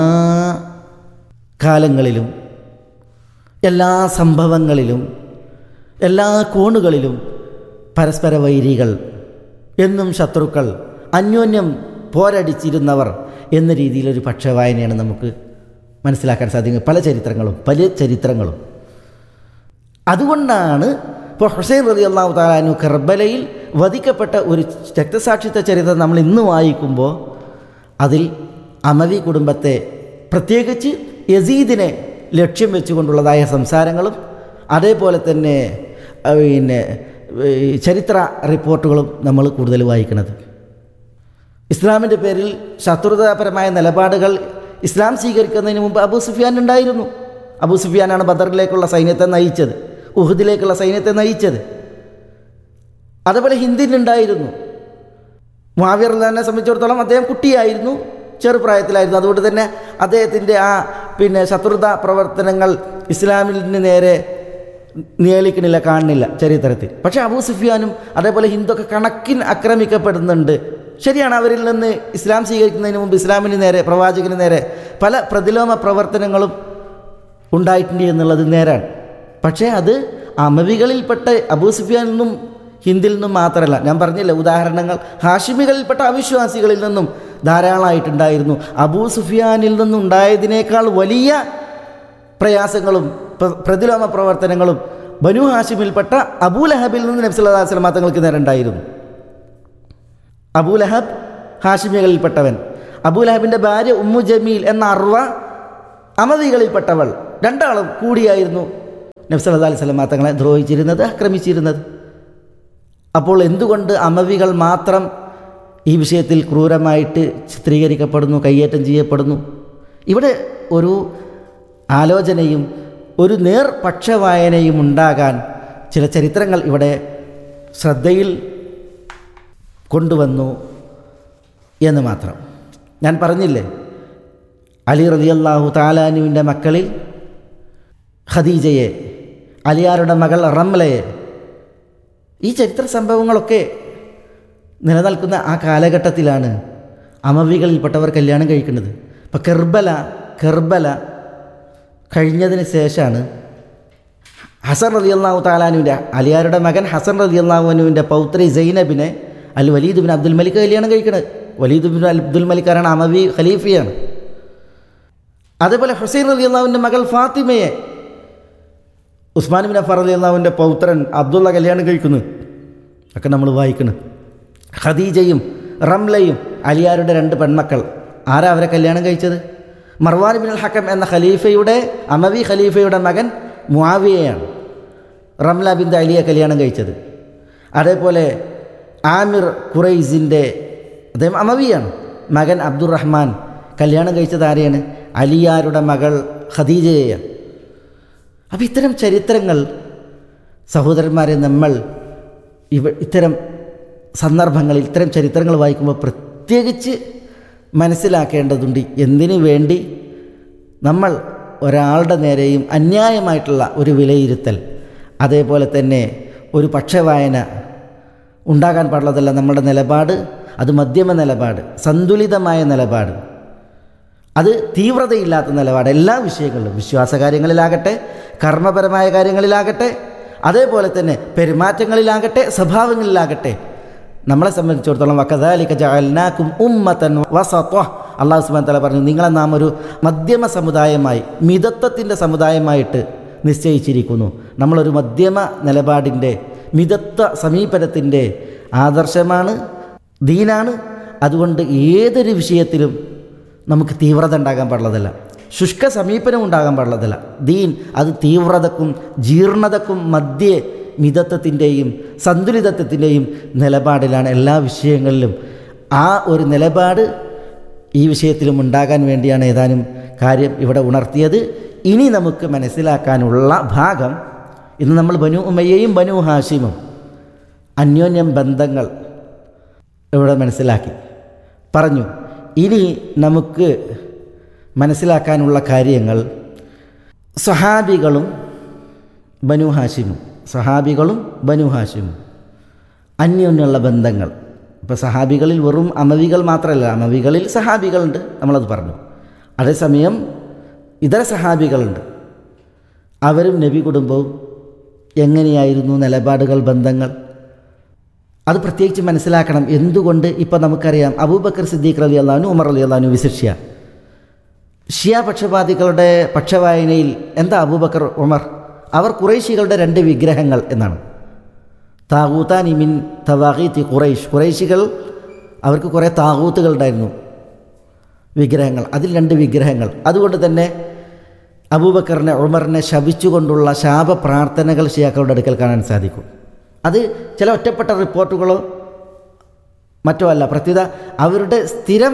കാലങ്ങളിലും എല്ലാ സംഭവങ്ങളിലും എല്ലാ കോണുകളിലും പരസ്പര വൈരികൾ, എന്നും ശത്രുക്കൾ, അന്യോന്യം പോരടിച്ചിരുന്നവർ എന്ന രീതിയിലൊരു പക്ഷവായനയാണ് നമുക്ക് മനസ്സിലാക്കാൻ സാധിക്കുന്നത്. പല ചരിത്രങ്ങളും അതുകൊണ്ടാണ് ഇപ്പോൾ ഹുസൈൻ റളിയല്ലാഹു തആല അൻഹു കർബലയിൽ വധിക്കപ്പെട്ട ഒരു രക്തസാക്ഷിത്വ ചരിത്രം നമ്മൾ ഇന്ന് വായിക്കുമ്പോൾ അതിൽ അമവി കുടുംബത്തെ, പ്രത്യേകിച്ച് യസീദിനെ ലക്ഷ്യം വെച്ചുകൊണ്ടുള്ളതായ സംസാരങ്ങളും അതേപോലെ തന്നെ ചരിത്ര റിപ്പോർട്ടുകളും നമ്മൾ കൂടുതൽ വായിക്കുന്നത്. ഇസ്ലാമിൻ്റെ പേരിൽ ശത്രുതാപരമായ നിലപാടുകൾ ഇസ്ലാം സ്വീകരിക്കുന്നതിന് മുമ്പ് അബൂ സുഫിയാൻ ഉണ്ടായിരുന്നു. അബൂ സുഫിയാനാണ് ബദറിലേക്കുള്ള സൈന്യത്തെ നയിച്ചത്, ഉഹദിലേക്കുള്ള സൈന്യത്തെ നയിച്ചത്. അതുപോലെ ഹിന്ദിനുണ്ടായിരുന്നു. മുആവിയ റളിയല്ലാഹുവിനെ സംബന്ധിച്ചിടത്തോളം അദ്ദേഹം കുട്ടിയായിരുന്നു, ചെറുപ്രായത്തിലായിരുന്നു. അതുകൊണ്ട് തന്നെ അദ്ദേഹത്തിൻ്റെ ആ ശത്രുതാ പ്രവർത്തനങ്ങൾ ഇസ്ലാമിന് നേരെ നിയലിക്കണില്ല, കാണുന്നില്ല ചരിത്രത്തിൽ. പക്ഷേ അബൂ സുഫിയാനും അതേപോലെ ഹിന്ദുവൊക്കെ കണക്കിന് ആക്രമിക്കപ്പെടുന്നുണ്ട്. ശരിയാണ്, അവരിൽ നിന്ന് ഇസ്ലാം സ്വീകരിക്കുന്നതിന് മുമ്പ് ഇസ്ലാമിന് നേരെ, പ്രവാചകന് നേരെ പല പ്രതിലോമ പ്രവർത്തനങ്ങളും ഉണ്ടായിട്ടുണ്ട് എന്നുള്ളത് നേരാണ്. പക്ഷേ അത് അമവികളിൽപ്പെട്ട അബൂ സുഫിയാനിൽ നിന്നും ഹിന്ദിൽ നിന്നും മാത്രമല്ല, ഞാൻ പറഞ്ഞില്ല ഉദാഹരണങ്ങൾ, ഹാഷിമികളിൽപ്പെട്ട അവിശ്വാസികളിൽ നിന്നും ധാരാളമായിട്ടുണ്ടായിരുന്നു. അബൂ സുഫിയാനിൽ നിന്നുണ്ടായതിനേക്കാൾ വലിയ പ്രയാസങ്ങളും പ്രതിലോമ പ്രവർത്തനങ്ങളും ബനു ഹാഷിമിൽപ്പെട്ട അബൂ ലഹബിൽ നിന്ന് നബി സല്ലല്ലാഹു അലൈഹി വസല്ലം തങ്ങൾക്ക് നേരെ ഉണ്ടായിരുന്നു. അബൂ ലഹബ് ഹാഷിമികളിൽപ്പെട്ടവൻ, അബൂ ലഹബിൻ്റെ ഭാര്യ ഉമ്മു ജമീൽ എന്ന അർവ അമവികളിൽപ്പെട്ടവൾ, രണ്ടാളും കൂടിയായിരുന്നു നബി സല്ലല്ലാഹു അലൈഹി വസല്ലം തങ്ങളെ ദ്രോഹിച്ചിരുന്നത്, ആക്രമിച്ചിരുന്നത്. അപ്പോൾ എന്തുകൊണ്ട് അമവികൾ മാത്രം ഈ വിഷയത്തിൽ ക്രൂരമായിട്ട് ചിത്രീകരിക്കപ്പെടുന്നു, കയ്യേറ്റം ചെയ്യപ്പെടുന്നു? ഇവിടെ ഒരു ആലോചനയും ഒരു നേർപക്ഷവായനയും ഉണ്ടാകാൻ ചില ചരിത്രങ്ങൾ ഇവിടെ ശ്രദ്ധയിൽ കൊണ്ടുവന്നു എന്ന് മാത്രം. ഞാൻ പറഞ്ഞില്ലേ, അലി റളിയല്ലാഹു തആല അൻഹുവിൻ്റെ മക്കളിൽ ഖദീജയെ, അലിയാരുടെ മകൾ റംലയെ, ഈ ചരിത്ര സംഭവങ്ങളൊക്കെ നിലനിൽക്കുന്ന ആ കാലഘട്ടത്തിലാണ് അമവികളിൽപ്പെട്ടവർ കല്യാണം കഴിക്കുന്നത്. ഇപ്പോൾ കർബല കഴിഞ്ഞതിന് ശേഷമാണ് ഹസൻ റളിയല്ലാഹു തആലാനുവിൻ്റെ അലിയാരുടെ മകൻ ഹസൻ റളിയല്ലാഹുവിൻ്റെ പൗത്രി സൈനബിനെ അൽ വലീദ് ബിൻ അബ്ദുൽ മലിക് കല്യാണം കഴിക്കണത്. Waleed bin Abdul മലിക്കാരാണ് അമവി ഖലീഫയാണ്. അതേപോലെ ഹുസൈൻ റളിയല്ലാഹുവിൻ്റെ മകൾ ഫാത്തിമയെ ഉസ്മാൻ ബിൻ അഫ്ഫാൻ റളിയല്ലാഹുവിൻ്റെ പൗത്രൻ അബ്ദുള്ള കല്യാണം കഴിക്കുന്നു. ഒക്കെ നമ്മൾ വായിക്കണം. ഖദീജയും റംലയും അലിയാരുടെ 2 പെൺമക്കൾ. ആരാ അവരെ കല്യാണം കഴിച്ചത്? മർവാൻ ബിൻ അൽ ഹക്കം എന്ന ഖലീഫയുടെ അമവി ഖലീഫയുടെ മകൻ മുആവിയയാണ് റംല ബിൻ അലിയെ കല്യാണം കഴിച്ചത്. അതേപോലെ ആമിർ ഖുറൈസിൻ്റെ അദ്ദേഹം അമവിയാണ് മകൻ അബ്ദുറഹ്മാൻ കല്യാണം കഴിച്ചത് ആരെയാണ്? അലിയാരുടെ മകൾ ഖദീജയെയാണ്. അപ്പം ഇത്തരം ചരിത്രങ്ങൾ സഹോദരന്മാരെ നമ്മൾ ഇത്തരം സന്ദർഭങ്ങളിൽ ഇത്തരം ചരിത്രങ്ങൾ വായിക്കുമ്പോൾ പ്രത്യേകിച്ച് മനസ്സിലാക്കേണ്ടതുണ്ട്. എന്തിനു വേണ്ടി നമ്മൾ ഒരാളുടെ നേരെയും അന്യായമായിട്ടുള്ള ഒരു വിലയിരുത്തൽ, അതേപോലെ തന്നെ ഒരു പക്ഷവായന ഉണ്ടാകാൻ പാടുള്ളതല്ല. നമ്മുടെ നിലപാട് അത് മധ്യമ നിലപാട്, സന്തുലിതമായ നിലപാട്, അത് തീവ്രതയില്ലാത്ത നിലപാട്. എല്ലാ വിഷയങ്ങളിലും, വിശ്വാസ കാര്യങ്ങളിലാകട്ടെ, കർമ്മപരമായ കാര്യങ്ങളിലാകട്ടെ, അതേപോലെ തന്നെ പെരുമാറ്റങ്ങളിലാകട്ടെ, സ്വഭാവങ്ങളിലാകട്ടെ, നമ്മളെ സംബന്ധിച്ചിടത്തോളം വകദാലിക ജഅൽനാകും ഉമ്മതൻ വസത, അല്ലാഹു സുബ്ഹാനഹു വ തആല പറഞ്ഞു, നിങ്ങളെ നാം ഒരു മധ്യമ സമുദായമായി, മിതത്വത്തിൻ്റെ സമുദായമായിട്ട് നിശ്ചയിച്ചിരിക്കുന്നു. നമ്മളൊരു മധ്യമ നിലപാടിൻ്റെ, മിതത്വ സമീപനത്തിൻ്റെ ആദർശമാണ്, ദീനാണ്. അതുകൊണ്ട് ഏതൊരു വിഷയത്തിലും നമുക്ക് തീവ്രത ഉണ്ടാകാൻ പാടുള്ളതല്ല, ശുഷ്ക സമീപനം ഉണ്ടാകാൻ പാടുള്ളതല്ല. ദീൻ അത് തീവ്രതക്കും ജീർണതക്കും മധ്യേ മിതത്വത്തിൻ്റെയും സന്തുലിതത്വത്തിൻ്റെയും നിലപാടിലാണ് എല്ലാ വിഷയങ്ങളിലും. ആ ഒരു നിലപാട് ഈ വിഷയത്തിലും ഉണ്ടാകാൻ വേണ്ടിയാണ് ഏതാനും കാര്യം ഇവിടെ ഉണർത്തിയത്. ഇനി നമുക്ക് മനസ്സിലാക്കാനുള്ള ഭാഗം, ഇന്ന് നമ്മൾ ബനു ഉമയ്യയും ബനു ഹാഷിമും അന്യോന്യം ബന്ധങ്ങൾ ഇവിടെ മനസ്സിലാക്കി പറഞ്ഞു. ഇനി നമുക്ക് മനസ്സിലാക്കാനുള്ള കാര്യങ്ങൾ സ്വഹാബികളും ബനു ഹാഷിമും, സ്വഹാബികളും ബനു ഹാഷിമും അന്യോന്യമുള്ള ബന്ധങ്ങൾ. ഇപ്പോൾ സഹാബികളിൽ വെറും അമവികൾ മാത്രമല്ല, അമവികളിൽ സഹാബികളുണ്ട്, നമ്മളത് പറഞ്ഞു. അതേസമയം ഇതര സഹാബികളുണ്ട്. അവരും നബി കുടുംബവും എങ്ങനെയായിരുന്നു നിലപാടുകൾ, ബന്ധങ്ങൾ, അത് പ്രത്യേകിച്ച് മനസ്സിലാക്കണം. എന്തുകൊണ്ട്? ഇപ്പോൾ നമുക്കറിയാം അബൂബക്കർ സിദ്ദീഖ് റളിയല്ലാഹു അൻഹു, ഉമർ റളിയല്ലാഹു അൻഹു വിശിഷ്യ ഷിയ പക്ഷപാതികളുടെ പക്ഷവായനയിൽ എന്താ അബൂബക്കർ ഉമർ? അവർ ഖുറൈശികളുടെ 2 വിഗ്രഹങ്ങൾ എന്നാണ്. താഗൂത്താനി മിൻ തവാഗീത്തി ഖുറൈഷ്, ഖുറൈശികൾ അവർക്ക് കുറേ താഗൂത്തുകൾ ഉണ്ടായിരുന്നു, വിഗ്രഹങ്ങൾ. അതിൽ 2 വിഗ്രഹങ്ങൾ. അതുകൊണ്ട് തന്നെ അബൂബക്കറിനെ ഉമറിനെ ശപിച്ചുകൊണ്ടുള്ള ശാപ പ്രാർത്ഥനകൾ ഷിയാക്കളുടെ അടുക്കൽ കാണാൻ സാധിക്കും. അത് ചില ഒറ്റപ്പെട്ട റിപ്പോർട്ടുകളോ മറ്റോ അല്ല, പ്രത്യേകത അവരുടെ സ്ഥിരം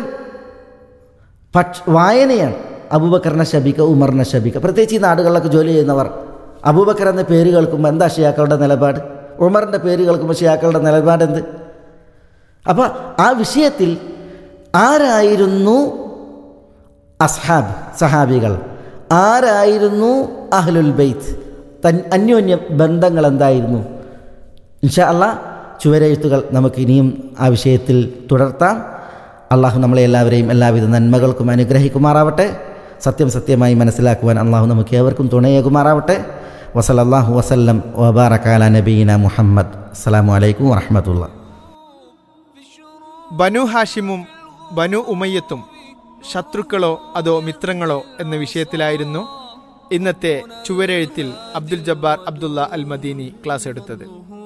വായനയാണ്. അബൂബക്കറിനെ ശപിക്കുക, ഉമറിനെ ശപിക്കുക. പ്രത്യേകിച്ച് ഈ നാടുകളിലൊക്കെ ജോലി ചെയ്യുന്നവർ അബൂബക്കർ എന്ന പേര് കേൾക്കുമ്പോൾ എന്താ ഷിയാക്കളുടെ നിലപാട്, ഉമറിൻ്റെ പേര് കേൾക്കുമ്പോൾ ഷിയാക്കളുടെ നിലപാട് എന്ത്? അപ്പോൾ ആ വിഷയത്തിൽ ആരായിരുന്നു അസ്ഹാബ്, സഹാബികൾ, ആരായിരുന്നു അഹ്ലുൽ ബൈത്ത്, അന്യോന്യ ബന്ധങ്ങൾ എന്തായിരുന്നു? ഇൻഷാ അല്ലാഹ് ചുവരെഴുത്തുകൾ നമുക്ക് ഇനിയും ആ വിഷയത്തിൽ തുടർത്താം. അള്ളാഹു നമ്മളെ എല്ലാവരെയും എല്ലാവിധ നന്മകൾക്കും അനുഗ്രഹിക്കുമാറാവട്ടെ. സത്യം സത്യമായി മനസ്സിലാക്കുവാൻ അള്ളാഹു നമുക്ക് ഏവർക്കും തുണയേകുമാറാവട്ടെ. വസല്ലല്ലാഹു വസല്ലം വബാറക അലാ നബിയിന മുഹമ്മദ്. അസ്സലാമു അലൈക്കും വറഹ്മത്തുള്ളാഹി. ബനു ഹാഷിമും ബനു ഉമയ്യത്തും ശത്രുക്കളോ അതോ മിത്രങ്ങളോ എന്ന വിഷയത്തിലായിരുന്നു ഇന്നത്തെ ചുവരെഴുത്തിൽ അബ്ദുൽ ജബ്ബാർ അബ്ദുള്ള അൽ മദീനി ക്ലാസ് എടുത്തത്.